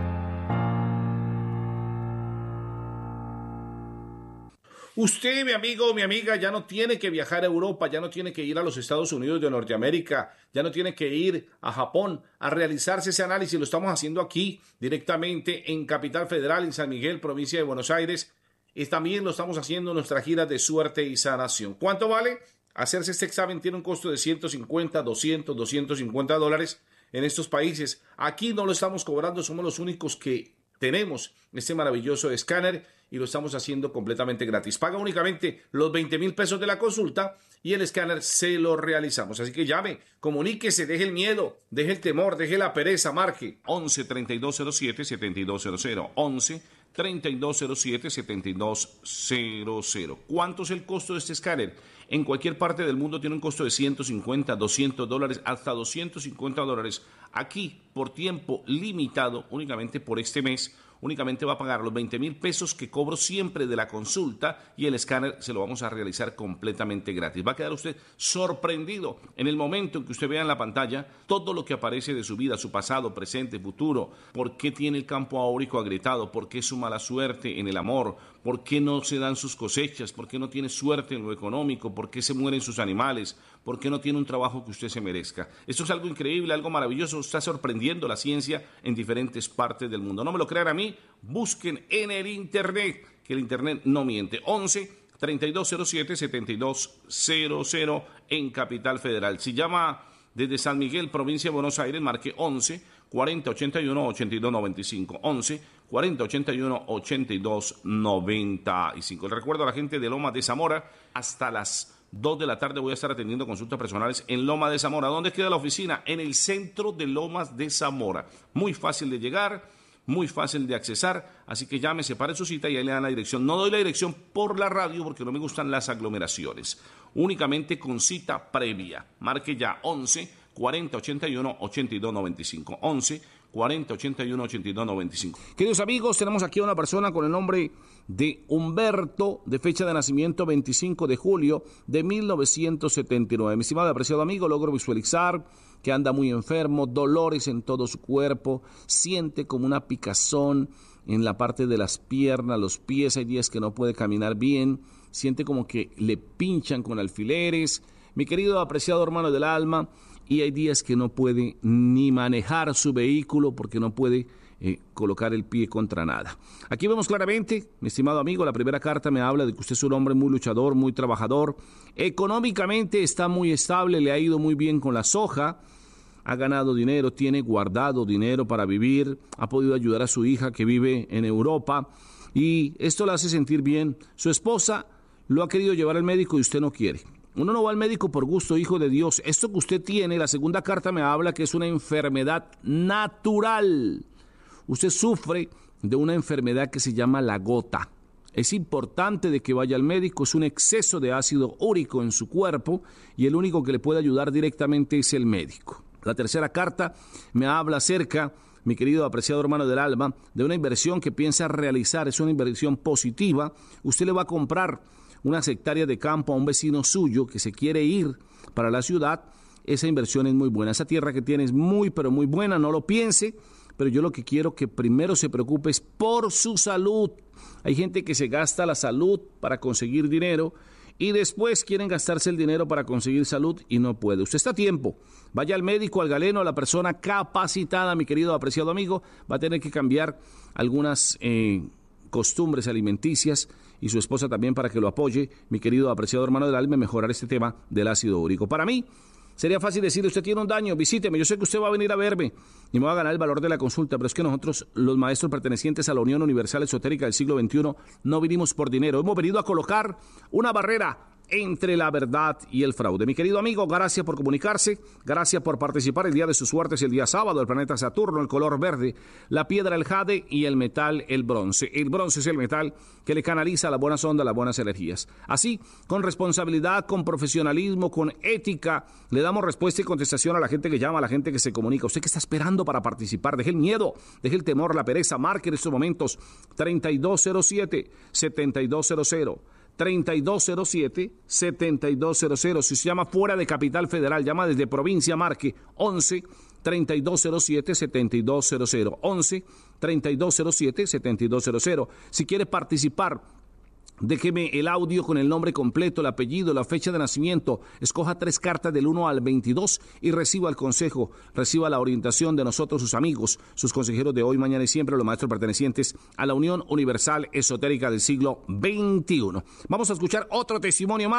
Usted, mi amigo o mi amiga, ya no tiene que viajar a Europa, ya no tiene que ir a los Estados Unidos de Norteamérica, ya no tiene que ir a Japón a realizarse ese análisis. Lo estamos haciendo aquí, directamente en Capital Federal, en San Miguel, provincia de Buenos Aires. Y también lo estamos haciendo en nuestra gira de suerte y sanación. ¿Cuánto vale? Hacerse este examen tiene un costo de ciento cincuenta, doscientos, doscientos cincuenta dólares en estos países. Aquí no lo estamos cobrando, somos los únicos que tenemos este maravilloso escáner y lo estamos haciendo completamente gratis. Paga únicamente los veinte mil pesos de la consulta y el escáner se lo realizamos. Así que llame, comuníquese, deje el miedo, deje el temor, deje la pereza, marque once treinta y dos cero siete setenta y dos cero cero, once treinta y dos cero siete, setenta y dos cero cero. ¿Cuánto es el costo de este escáner? En cualquier parte del mundo tiene un costo de ciento cincuenta, doscientos dólares, hasta doscientos cincuenta dólares. Aquí, por tiempo limitado, únicamente por este mes, únicamente va a pagar los veinte mil pesos que cobro siempre de la consulta y el escáner se lo vamos a realizar completamente gratis. Va a quedar usted sorprendido en el momento en que usted vea en la pantalla todo lo que aparece de su vida, su pasado, presente, futuro, por qué tiene el campo áurico agrietado, por qué su mala suerte en el amor, por qué no se dan sus cosechas, por qué no tiene suerte en lo económico, por qué se mueren sus animales, por qué no tiene un trabajo que usted se merezca. Esto es algo increíble, algo maravilloso, está sorprendiendo la ciencia en diferentes partes del mundo. No me lo crean a mí, busquen en el internet, que el internet no miente. once, treinta y dos cero siete, setenta y dos cero cero en Capital Federal. Si llama desde San Miguel, provincia de Buenos Aires, marque once, cuarenta, ochenta y uno, ochenta y dos noventa y cinco. once, cuarenta, ochenta y uno, ochenta y dos noventa y cinco. Le recuerdo a la gente de Lomas de Zamora, hasta las dos de la tarde voy a estar atendiendo consultas personales en Lomas de Zamora. ¿Dónde queda la oficina? En el centro de Lomas de Zamora. Muy fácil de llegar, muy fácil de accesar, así que llame, separe su cita y ahí le dan la dirección. No doy la dirección por la radio porque no me gustan las aglomeraciones. Únicamente con cita previa. Marque ya once, cuarenta, ochenta y uno, ochenta y dos noventa y cinco. once, cuarenta, ochenta y uno, ochenta y dos noventa y cinco. Queridos amigos, tenemos aquí a una persona con el nombre de Humberto, de fecha de nacimiento veinticinco de julio de mil novecientos setenta y nueve. Mi estimado y apreciado amigo, logro visualizar que anda muy enfermo, dolores en todo su cuerpo, siente como una picazón en la parte de las piernas, los pies, hay días que no puede caminar bien, siente como que le pinchan con alfileres. Mi querido apreciado hermano del alma, y hay días que no puede ni manejar su vehículo porque no puede eh, colocar el pie contra nada. Aquí vemos claramente, mi estimado amigo, la primera carta me habla de que usted es un hombre muy luchador, muy trabajador, económicamente está muy estable, le ha ido muy bien con la soja, ha ganado dinero, tiene guardado dinero para vivir, ha podido ayudar a su hija que vive en Europa y esto le hace sentir bien. Su esposa lo ha querido llevar al médico y usted no quiere. Uno no va al médico por gusto, hijo de Dios. Esto que usted tiene, la segunda carta me habla que es una enfermedad natural. Usted sufre de una enfermedad que se llama la gota. Es importante de que vaya al médico, es un exceso de ácido úrico en su cuerpo y el único que le puede ayudar directamente es el médico. La tercera carta me habla acerca, mi querido apreciado hermano del alma, de una inversión que piensa realizar, es una inversión positiva. Usted le va a comprar unas hectáreas de campo a un vecino suyo que se quiere ir para la ciudad. Esa inversión es muy buena, esa tierra que tiene es muy pero muy buena, no lo piense, pero yo lo que quiero que primero se preocupe es por su salud. Hay gente que se gasta la salud para conseguir dinero y después quieren gastarse el dinero para conseguir salud y no puede. Usted está a tiempo. Vaya al médico, al galeno, a la persona capacitada, mi querido apreciado amigo. Va a tener que cambiar algunas eh, costumbres alimenticias y su esposa también para que lo apoye, mi querido apreciado hermano del alma, mejorar este tema del ácido úrico. Para mí sería fácil decirle, usted tiene un daño, visíteme, yo sé que usted va a venir a verme y me va a ganar el valor de la consulta, pero es que nosotros, los maestros pertenecientes a la Unión Universal Esotérica del siglo veintiuno, no vinimos por dinero, hemos venido a colocar una barrera entre la verdad y el fraude. Mi querido amigo, gracias por comunicarse, gracias por participar. El día de sus suertes el día sábado, el planeta Saturno, el color verde, la piedra el jade y el metal el bronce. El bronce es el metal que le canaliza las buenas ondas, las buenas energías. Así, con responsabilidad, con profesionalismo, con ética, le damos respuesta y contestación a la gente que llama, a la gente que se comunica. ¿Usted qué está esperando para participar? Deje el miedo, deje el temor, la pereza, marque en estos momentos treinta y dos cero siete, setenta y dos cero cero. treinta y dos cero siete, setenta y dos cero cero. Si se llama fuera de Capital Federal, llama desde provincia, marque once, treinta y dos cero siete, setenta y dos cero cero. once, treinta y dos cero siete, setenta y dos cero cero. Si quiere participar, déjeme el audio con el nombre completo, el apellido, la fecha de nacimiento. Escoja tres cartas del uno al veintidós y reciba el consejo, reciba la orientación de nosotros, sus amigos, sus consejeros de hoy, mañana y siempre, los maestros pertenecientes a la Unión Universal Esotérica del siglo veintiuno. Vamos a escuchar otro testimonio más,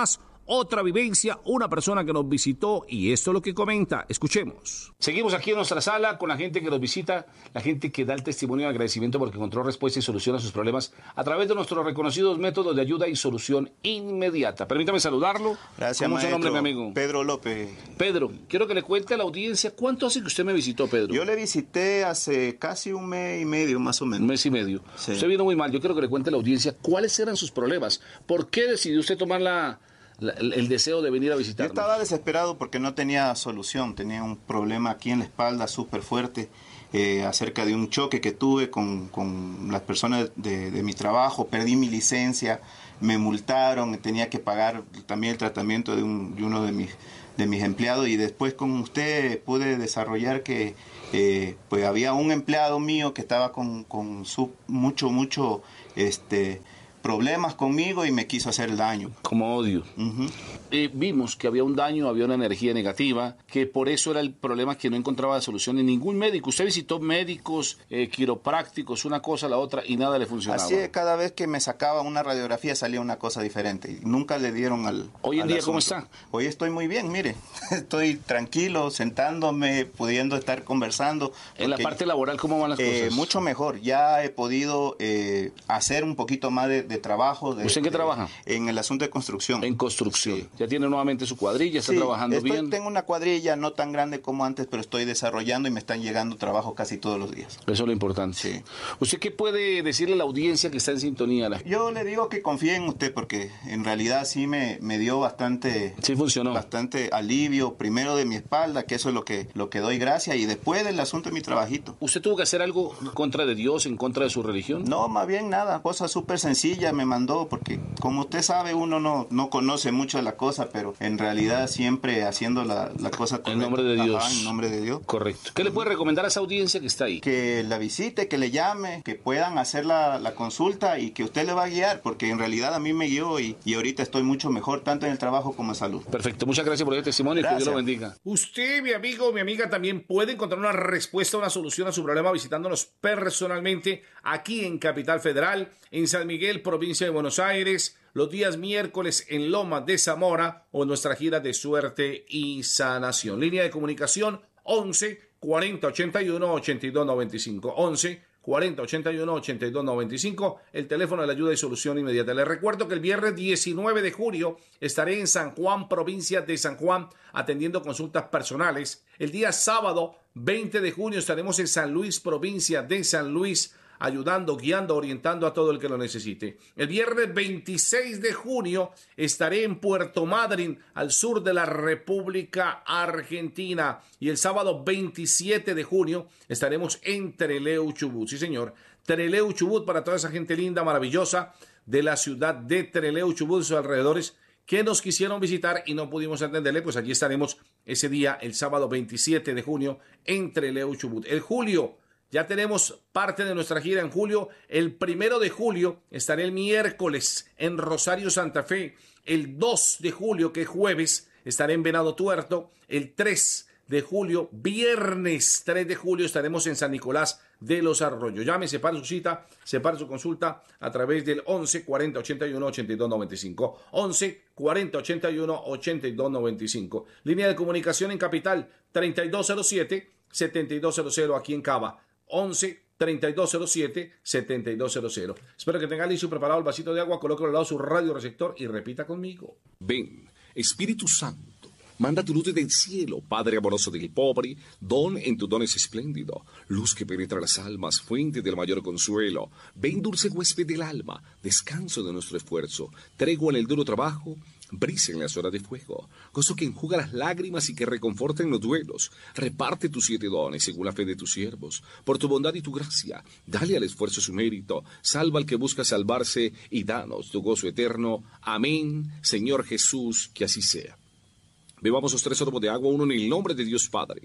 otra vivencia, una persona que nos visitó y esto es lo que comenta. Escuchemos. Seguimos aquí en nuestra sala con la gente que nos visita, la gente que da el testimonio de agradecimiento porque encontró respuesta y solución a sus problemas a través de nuestros reconocidos métodos de ayuda y solución inmediata. Permítame saludarlo. Gracias, ¿Cómo es su nombre, mi amigo? Pedro López. Pedro, quiero que le cuente a la audiencia cuánto hace que usted me visitó, Pedro. Yo le visité hace casi un mes y medio, más o menos. Un mes y medio. Sí. Usted vino muy mal. Yo quiero que le cuente a la audiencia cuáles eran sus problemas. ¿Por qué decidió usted tomar la, la, el deseo de venir a visitarnos? Yo estaba desesperado porque no tenía solución. Tenía un problema aquí en la espalda súper fuerte eh, acerca de un choque que tuve con, con las personas de, de mi trabajo. Perdí mi licencia, me multaron, tenía que pagar también el tratamiento de, un, de uno de mis, de mis empleados y después con usted pude desarrollar que eh, pues había un empleado mío que estaba con, con su, mucho, mucho... este problemas conmigo y me quiso hacer daño. Como odio. Uh-huh. Eh, vimos que había un daño, había una energía negativa, que por eso era el problema que no encontraba solución en ningún médico. Usted visitó médicos, eh, quiroprácticos, una cosa, la otra, y nada le funcionaba. Así es, cada vez que me sacaba una radiografía salía una cosa diferente. Y nunca le dieron al Hoy en al día, asunto. ¿cómo está? Hoy estoy muy bien, mire. Estoy tranquilo, sentándome, pudiendo estar conversando. En la parte laboral, ¿cómo van las eh, cosas? Mucho mejor. Ya he podido eh, hacer un poquito más de, de trabajo. De, ¿Usted en qué de, trabaja? En el asunto de construcción. En construcción. Sí. Ya tiene nuevamente su cuadrilla, está sí, trabajando estoy, bien. Tengo una cuadrilla no tan grande como antes, pero estoy desarrollando y me están llegando trabajos casi todos los días. Eso es lo importante. Sí. ¿Usted qué puede decirle a la audiencia que está en sintonía? Yo le digo que confíe en usted porque en realidad sí me, me dio bastante, sí funcionó. bastante alivio, primero de mi espalda, que eso es lo que, lo que doy gracias, y después del asunto de mi trabajito. ¿Usted tuvo que hacer algo en contra de Dios, en contra de su religión? No, más bien nada, cosa súper sencilla me mandó, porque como usted sabe, uno no, no conoce mucho de la cosa, pero en realidad siempre haciendo la, la cosa correcta. En nombre de Dios. Ajá, en nombre de Dios. Correcto. ¿Qué le puede recomendar a esa audiencia que está ahí? Que la visite, que le llame, que puedan hacer la, la consulta y que usted le va a guiar, porque en realidad a mí me guió y, y ahorita estoy mucho mejor, tanto en el trabajo como en salud. Perfecto, muchas gracias por el testimonio y que Dios lo bendiga. Usted, mi amigo, mi amiga, también puede encontrar una respuesta, una solución a su problema visitándonos personalmente aquí en Capital Federal, en San Miguel, provincia de Buenos Aires, los días miércoles en Lomas de Zamora o en nuestra gira de suerte y sanación. Línea de comunicación once cuarenta ochenta y uno ochenta y dos noventa y cinco. once cuarenta ochenta y uno ochenta y dos noventa y cinco, el teléfono de la ayuda y solución inmediata. Les recuerdo que el viernes diecinueve de julio estaré en San Juan, provincia de San Juan, atendiendo consultas personales. El día sábado veinte de junio estaremos en San Luis, provincia de San Luis, ayudando, guiando, orientando a todo el que lo necesite. El viernes veintiséis de junio estaré en Puerto Madryn, al sur de la República Argentina. Y el sábado veintisiete de junio estaremos en Trelew, Chubut. Sí, señor. Trelew, Chubut, para toda esa gente linda, maravillosa de la ciudad de Trelew, Chubut y sus alrededores, que nos quisieron visitar y no pudimos atenderle, pues allí estaremos ese día, el sábado veintisiete de junio, en Trelew, Chubut. El julio, ya tenemos parte de nuestra gira en julio. El primero de julio estaré el miércoles en Rosario, Santa Fe. El dos de julio, que es jueves, estaré en Venado Tuerto. El tres de julio, viernes tres de julio, estaremos en San Nicolás de los Arroyos. Llame, separe su cita, separe su consulta a través del once cuarenta ochenta y uno ochenta y dos noventa y cinco. once cuarenta ochenta y uno ochenta y dos noventa y cinco. Línea de comunicación en Capital, treinta y dos cero siete setenta y dos cero cero aquí en Cava. once treinta y dos cero siete setenta y dos cero cero. Espero que tenga listo y preparado el vasito de agua, colóquelo al lado de su radio receptor y repita conmigo. Ven, Espíritu Santo, manda tu luz del cielo, Padre amoroso del pobre, don en tu don es espléndido, luz que penetra las almas, fuente del mayor consuelo. Ven, dulce huésped del alma, descanso de nuestro esfuerzo, tregua en el duro trabajo, brisa en las horas de fuego, gozo que enjuga las lágrimas y que reconforta en los duelos. Reparte tus siete dones según la fe de tus siervos. Por tu bondad y tu gracia, dale al esfuerzo su mérito. Salva al que busca salvarse y danos tu gozo eterno. Amén, Señor Jesús, que así sea. Bebamos los tres sorbos de agua, uno en el nombre de Dios Padre,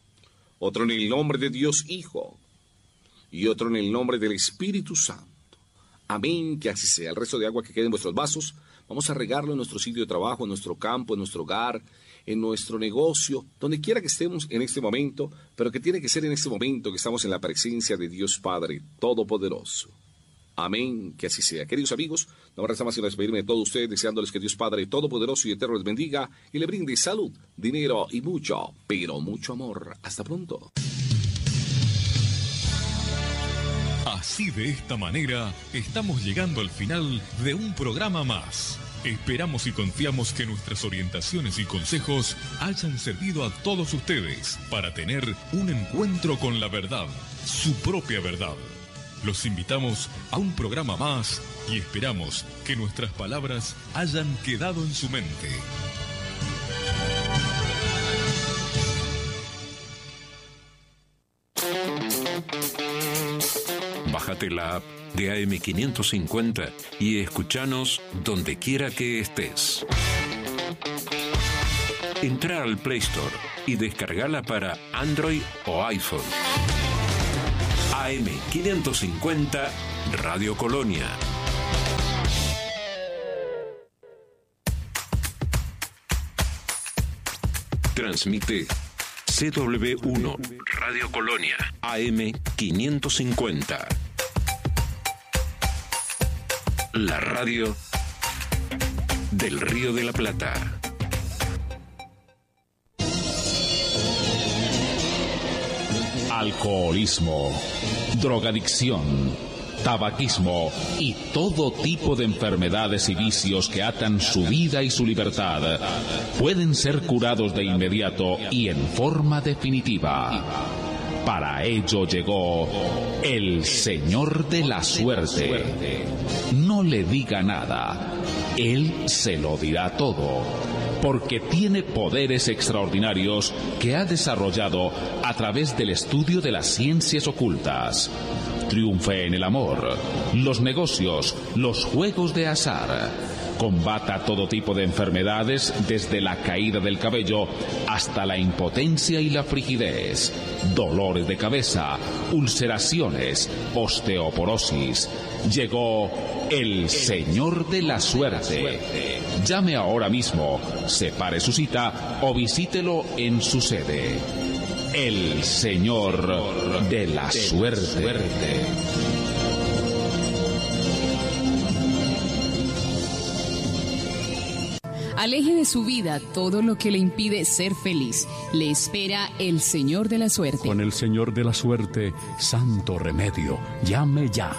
otro en el nombre de Dios Hijo y otro en el nombre del Espíritu Santo. Amén, que así sea. El resto de agua que quede en vuestros vasos, vamos a regarlo en nuestro sitio de trabajo, en nuestro campo, en nuestro hogar, en nuestro negocio, donde quiera que estemos en este momento, pero que tiene que ser en este momento que estamos en la presencia de Dios Padre Todopoderoso. Amén, que así sea. Queridos amigos, no me resta más que despedirme de todos ustedes, deseándoles que Dios Padre Todopoderoso y Eterno les bendiga y le brinde salud, dinero y mucho, pero mucho amor. Hasta pronto. Así, de esta manera, estamos llegando al final de un programa más. Esperamos y confiamos que nuestras orientaciones y consejos hayan servido a todos ustedes para tener un encuentro con la verdad, su propia verdad. Los invitamos a un programa más y esperamos que nuestras palabras hayan quedado en su mente. Bájate la app de A M quinientos cincuenta y escúchanos donde quiera que estés. Entra al Play Store y descargala para Android o iPhone. A M quinientos cincuenta Radio Colonia. Transmite C W uno Radio Colonia A M quinientos cincuenta. La radio del Río de la Plata. Alcoholismo, drogadicción, tabaquismo y todo tipo de enfermedades y vicios que atan su vida y su libertad pueden ser curados de inmediato y en forma definitiva. Para ello llegó el Señor de la Suerte. No le diga nada, Él se lo dirá todo, porque tiene poderes extraordinarios que ha desarrollado a través del estudio de las ciencias ocultas. Triunfe en el amor, los negocios, los juegos de azar. Combata todo tipo de enfermedades, desde la caída del cabello hasta la impotencia y la frigidez, dolores de cabeza, ulceraciones, osteoporosis. Llegó el Señor de la Suerte. Llame ahora mismo, separe su cita o visítelo en su sede. El Señor de la Suerte. Aleje de su vida todo lo que le impide ser feliz. Le espera el Señor de la Suerte. Con el Señor de la Suerte, santo remedio. Llame ya.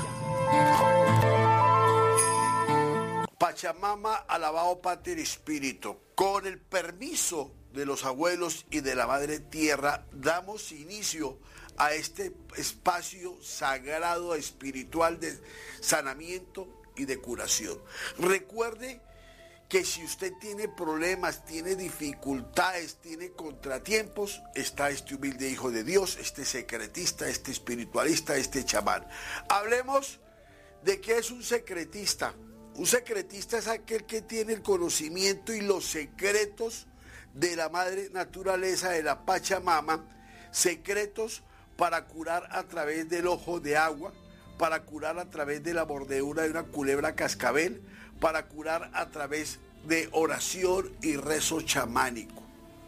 Pachamama, alabado Pater Espíritu. Con el permiso de los abuelos y de la Madre Tierra, damos inicio a este espacio sagrado espiritual de sanamiento y de curación. Recuerde que si usted tiene problemas, tiene dificultades, tiene contratiempos, está este humilde hijo de Dios, este secretista, este espiritualista, este chamán. Hablemos de qué es un secretista. Un secretista es aquel que tiene el conocimiento y los secretos de la madre naturaleza, de la Pachamama, secretos para curar a través del ojo de agua, para curar a través de la mordedura de una culebra cascabel, para curar a través de oración y rezo chamánico.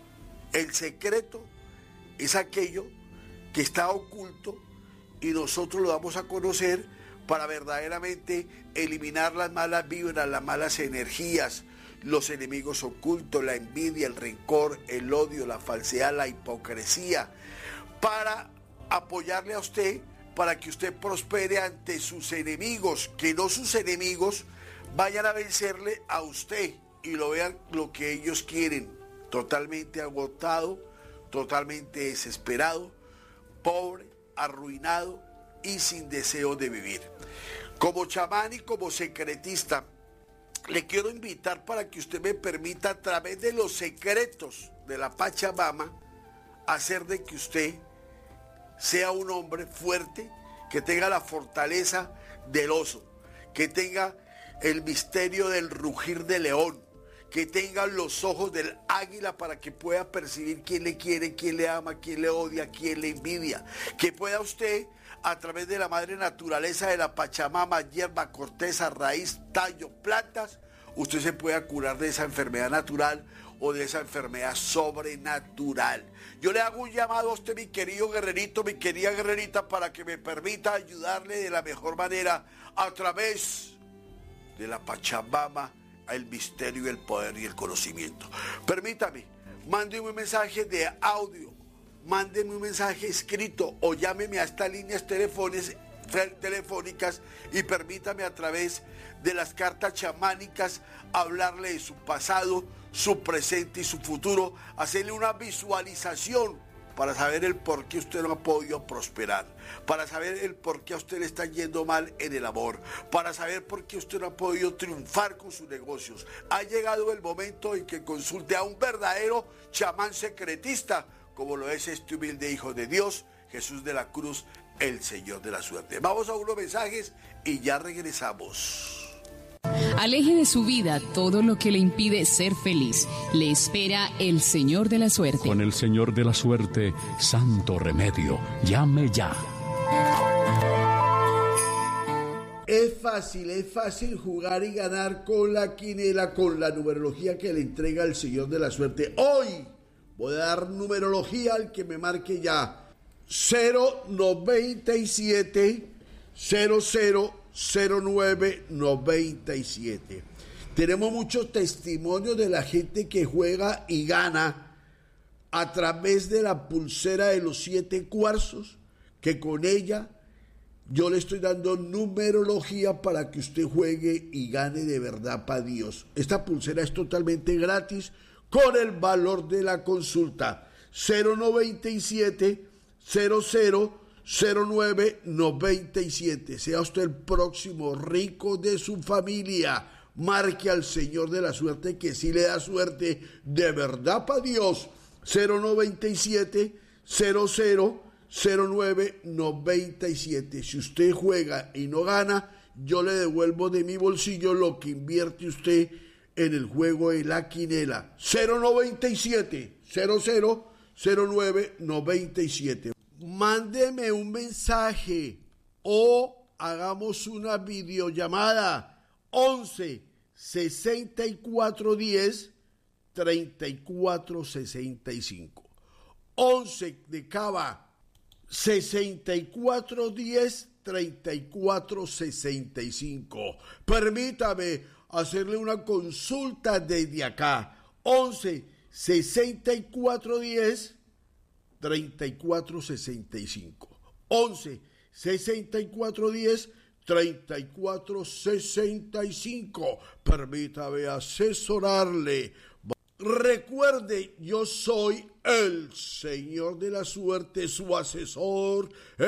El secreto es aquello que está oculto y nosotros lo vamos a conocer para verdaderamente eliminar las malas vibras, las malas energías, los enemigos ocultos, la envidia, el rencor, el odio, la falsedad, la hipocresía, para apoyarle a usted, para que usted prospere ante sus enemigos, que no sus enemigos vayan a vencerle a usted y lo vean lo que ellos quieren, totalmente agotado, totalmente desesperado, pobre, arruinado y sin deseo de vivir. Como chamán y como secretista, le quiero invitar para que usted me permita, a través de los secretos de la Pachamama, hacer de que usted sea un hombre fuerte, que tenga la fortaleza del oso, que tenga el misterio del rugir del león, que tenga los ojos del águila para que pueda percibir quién le quiere, quién le ama, quién le odia, quién le envidia, que pueda usted, a través de la madre naturaleza de la Pachamama, hierba, corteza, raíz, tallo, plantas, usted se pueda curar de esa enfermedad natural o de esa enfermedad sobrenatural. Yo le hago un llamado a usted, mi querido guerrerito, mi querida guerrerita, para que me permita ayudarle de la mejor manera a través de la Pachamama, el misterio, el poder y el conocimiento. Permítame, mándeme un mensaje de audio, mándeme un mensaje escrito o llámeme a estas líneas telefónicas telefónicas y permítame a través de las cartas chamánicas hablarle de su pasado, su presente y su futuro, hacerle una visualización para saber el por qué usted no ha podido prosperar, para saber el por qué a usted le está yendo mal en el amor, para saber por qué usted no ha podido triunfar con sus negocios. Ha llegado el momento en que consulte a un verdadero chamán secretista, como lo es este humilde hijo de Dios, Jesús de la Cruz, el Señor de la Suerte. Vamos a unos mensajes y ya regresamos. Aleje de su vida todo lo que le impide ser feliz. Le espera el Señor de la Suerte. Con el Señor de la Suerte, santo remedio. Llame ya. Es fácil, es fácil jugar y ganar con la quinela, con la numerología que le entrega el Señor de la Suerte. Hoy voy a dar numerología al que me marque ya. cero noventa y siete cero cero cero nueve noventa y siete. Tenemos muchos testimonios de la gente que juega y gana a través de la pulsera de los siete cuarzos, que con ella yo le estoy dando numerología para que usted juegue y gane de verdad para Dios. Esta pulsera es totalmente gratis con el valor de la consulta. Cero noventa y siete cero cero cero nueve noventa y siete. Sea usted el próximo rico de su familia. Marque al Señor de la Suerte, que sí le da suerte de verdad para Dios. Cero noventa y siete cero cero cero nueve noventa y siete. Si usted juega y no gana, yo le devuelvo de mi bolsillo lo que invierte usted en el juego de la quinela. Cero noventa y siete cero cero cero nueve noventa y siete. Mándeme un mensaje o hagamos una videollamada. Once sesenta y cuatro diez treinta y cuatro sesenta y cinco. Once de Cava, sesenta y cuatro diez treinta y cuatro sesenta y cinco. Permítame hacerle una consulta desde acá. Once sesenta y cuatro diez treinta y cuatro sesenta y cinco. Once sesenta y cuatro diez treinta y cuatro sesenta y cinco. Permítame asesorarle. Recuerde, yo soy el Señor de la Suerte, su asesor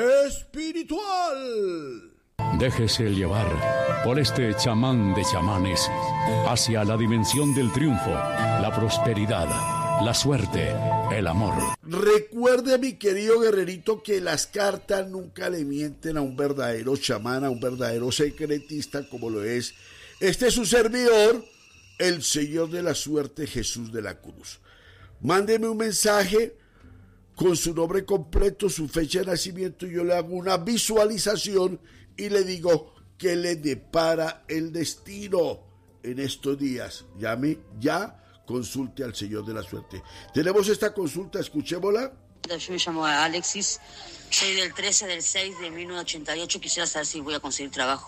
espiritual. Déjese llevar por este chamán de chamanes hacia la dimensión del triunfo, la prosperidad, la suerte, el amor. Recuerde, mi querido guerrerito, que las cartas nunca le mienten a un verdadero chamán, a un verdadero secretista como lo es este es su servidor, el Señor de la Suerte, Jesús de la Cruz. Mándeme un mensaje con su nombre completo, su fecha de nacimiento, y yo le hago una visualización y le digo que le depara el destino en estos días. Llame ya. Consulte al Señor de la Suerte. Tenemos esta consulta, escuchémosla. Yo me llamo Alexis, soy del trece del seis de mil novecientos ochenta y ocho, quisiera saber si voy a conseguir trabajo.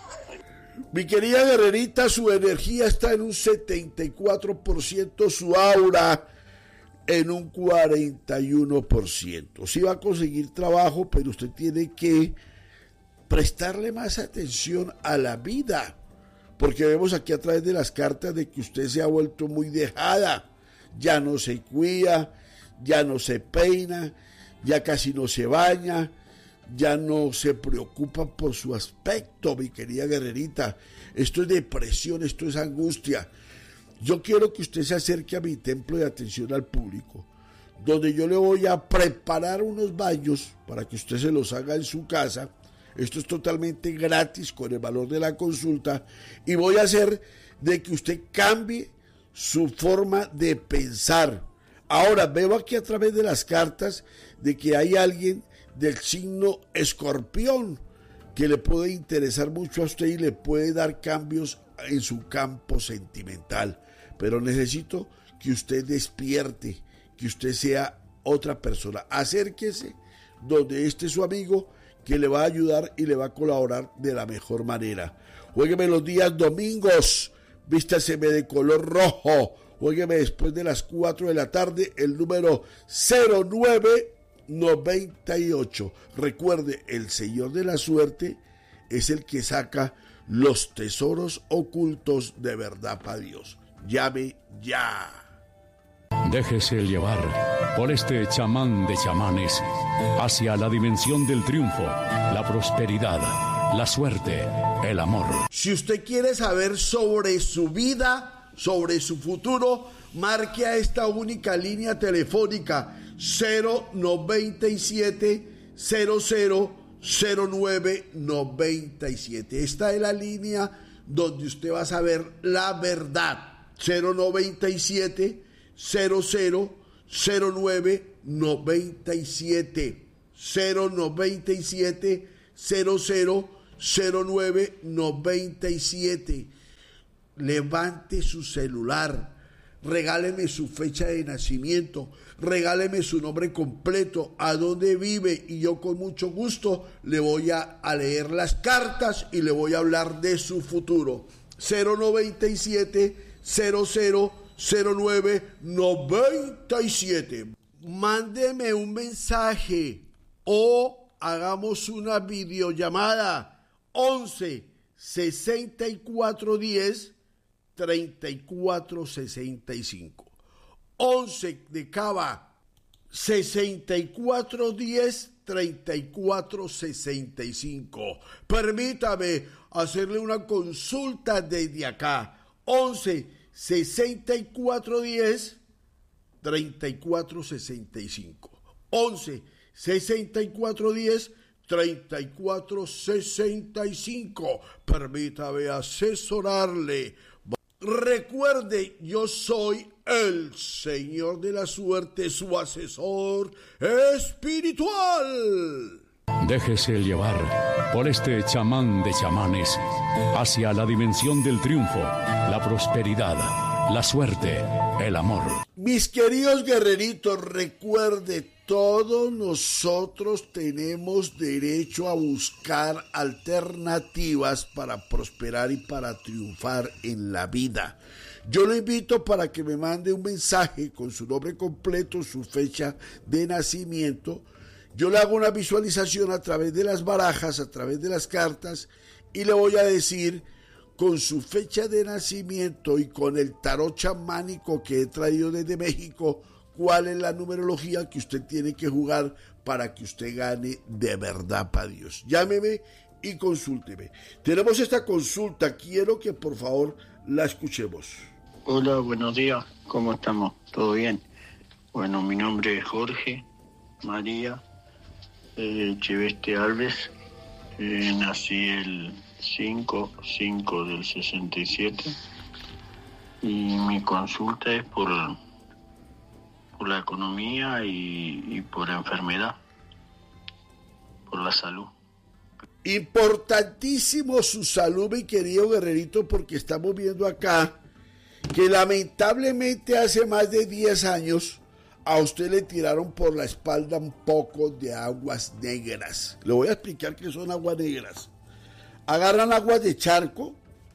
Mi querida guerrerita, su energía está en un setenta y cuatro por ciento, su aura en un cuarenta y uno por ciento. Sí va a conseguir trabajo, pero usted tiene que prestarle más atención a la vida. Porque vemos aquí a través de las cartas de que usted se ha vuelto muy dejada, ya no se cuida, ya no se peina, ya casi no se baña, ya no se preocupa por su aspecto, mi querida guerrerita. Esto es depresión, esto es angustia. Yo quiero que usted se acerque a mi templo de atención al público, donde yo le voy a preparar unos baños para que usted se los haga en su casa. Esto es totalmente gratis con el valor de la consulta y voy a hacer de que usted cambie su forma de pensar. Ahora veo aquí a través de las cartas de que hay alguien del signo Escorpión que le puede interesar mucho a usted y le puede dar cambios en su campo sentimental. Pero necesito que usted despierte, que usted sea otra persona. Acérquese donde esté su amigo, que le va a ayudar y le va a colaborar de la mejor manera. Juégueme los días domingos, vístaseme de color rojo, juégueme después de las cuatro de la tarde, el número cero nueve noventa y ocho. Recuerde, el Señor de la Suerte es el que saca los tesoros ocultos de verdad para Dios. Llame ya. Déjese llevar por este chamán de chamanes hacia la dimensión del triunfo, la prosperidad, la suerte, el amor. Si usted quiere saber sobre su vida, sobre su futuro, marque a esta única línea telefónica cero noventa y siete cero cero cero nueve noventa y siete. Esta es la línea donde usted va a saber la verdad. cero noventa y siete cero cero cero nueve noventa y siete. cero noventa y siete cero cero cero nueve noventa y siete. Levante su celular, regáleme su fecha de nacimiento, regáleme su nombre completo, a dónde vive, y yo con mucho gusto le voy a, a leer las cartas y le voy a hablar de su futuro. cero noventa y siete cero cero cero nueve noventa y siete. Mándeme un mensaje o hagamos una videollamada once sesenta y cuatro diez treinta y cuatro sesenta y cinco. once de Cava, sesenta y cuatro diez treinta y cuatro sesenta y cinco. Permítame hacerle una consulta desde acá. once sesenta y cuatro diez treinta y cuatro sesenta y cinco. once sesenta y cuatro diez treinta y cuatro sesenta y cinco. Permítame asesorarle. Recuerde, yo soy el Señor de la Suerte, su asesor espiritual. Déjese llevar por este chamán de chamanes hacia la dimensión del triunfo, la prosperidad, la suerte, el amor. Mis queridos guerreritos, recuerde, todos nosotros tenemos derecho a buscar alternativas para prosperar y para triunfar en la vida. Yo lo invito para que me mande un mensaje con su nombre completo, su fecha de nacimiento. Yo le hago una visualización a través de las barajas, a través de las cartas, y le voy a decir con su fecha de nacimiento y con el tarot chamánico que he traído desde México, cuál es la numerología que usted tiene que jugar para que usted gane de verdad para Dios. Llámeme y consúlteme. Tenemos esta consulta, quiero que por favor la escuchemos. Hola, buenos días, ¿cómo estamos? ¿Todo bien? Bueno, mi nombre es Jorge María eh, Cheveste Alves, eh, nací el cinco cinco del sesenta y siete y mi consulta es por, por la economía y, y por enfermedad, por la salud. Importantísimo su salud, mi querido guerrerito, porque estamos viendo acá que lamentablemente hace más de diez años a usted le tiraron por la espalda un poco de aguas negras. Le voy a explicar qué son aguas negras. Agarran agua de charco,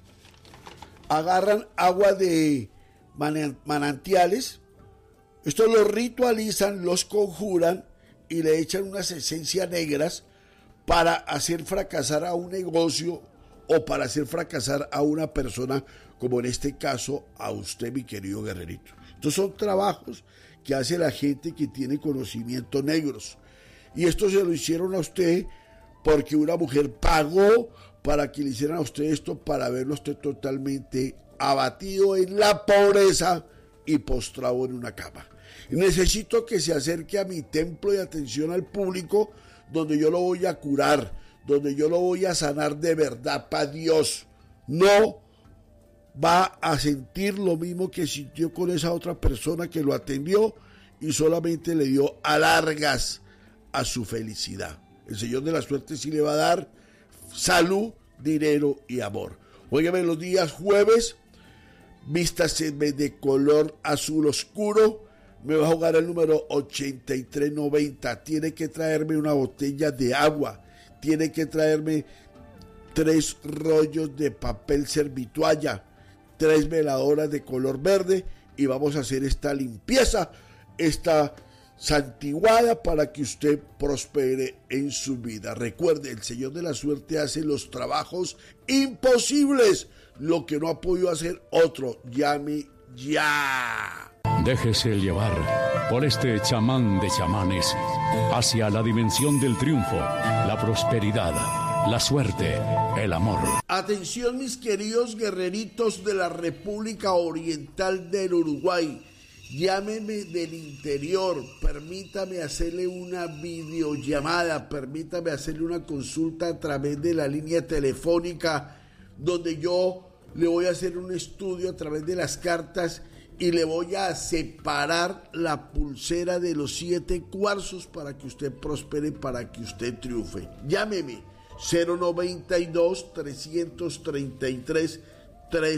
agarran agua de manantiales, estos los ritualizan, los conjuran y le echan unas esencias negras para hacer fracasar a un negocio o para hacer fracasar a una persona, como en este caso a usted, mi querido guerrerito. Estos son trabajos que hace la gente que tiene conocimientos negros. Y esto se lo hicieron a usted porque una mujer pagó para que le hicieran a usted esto, para verlo usted totalmente abatido en la pobreza y postrado en una cama. Necesito que se acerque a mi templo de atención al público, donde yo lo voy a curar, donde yo lo voy a sanar de verdad para Dios. No va a sentir lo mismo que sintió con esa otra persona que lo atendió y solamente le dio alargas a su felicidad. El Señor de la Suerte sí le va a dar salud, dinero y amor. Óigame, los días jueves, vístaseme de color azul oscuro, me va a jugar el número ochenta y tres noventa, tiene que traerme una botella de agua, tiene que traerme tres rollos de papel servitualla, tres veladoras de color verde y vamos a hacer esta limpieza, esta santiguada para que usted prospere en su vida. Recuerde, el Señor de la Suerte hace los trabajos imposibles, lo que no ha podido hacer otro. Llame ya. Déjese llevar por este chamán de chamanes hacia la dimensión del triunfo, la prosperidad, la suerte, el amor. Atención, mis queridos guerreritos de la República Oriental del Uruguay. Llámeme del interior, permítame hacerle una videollamada, permítame hacerle una consulta a través de la línea telefónica, donde yo le voy a hacer un estudio a través de las cartas y le voy a separar la pulsera de los siete cuarzos para que usted prospere, para que usted triunfe. Llámeme cero noventa y dos, trescientos treinta y tres, tres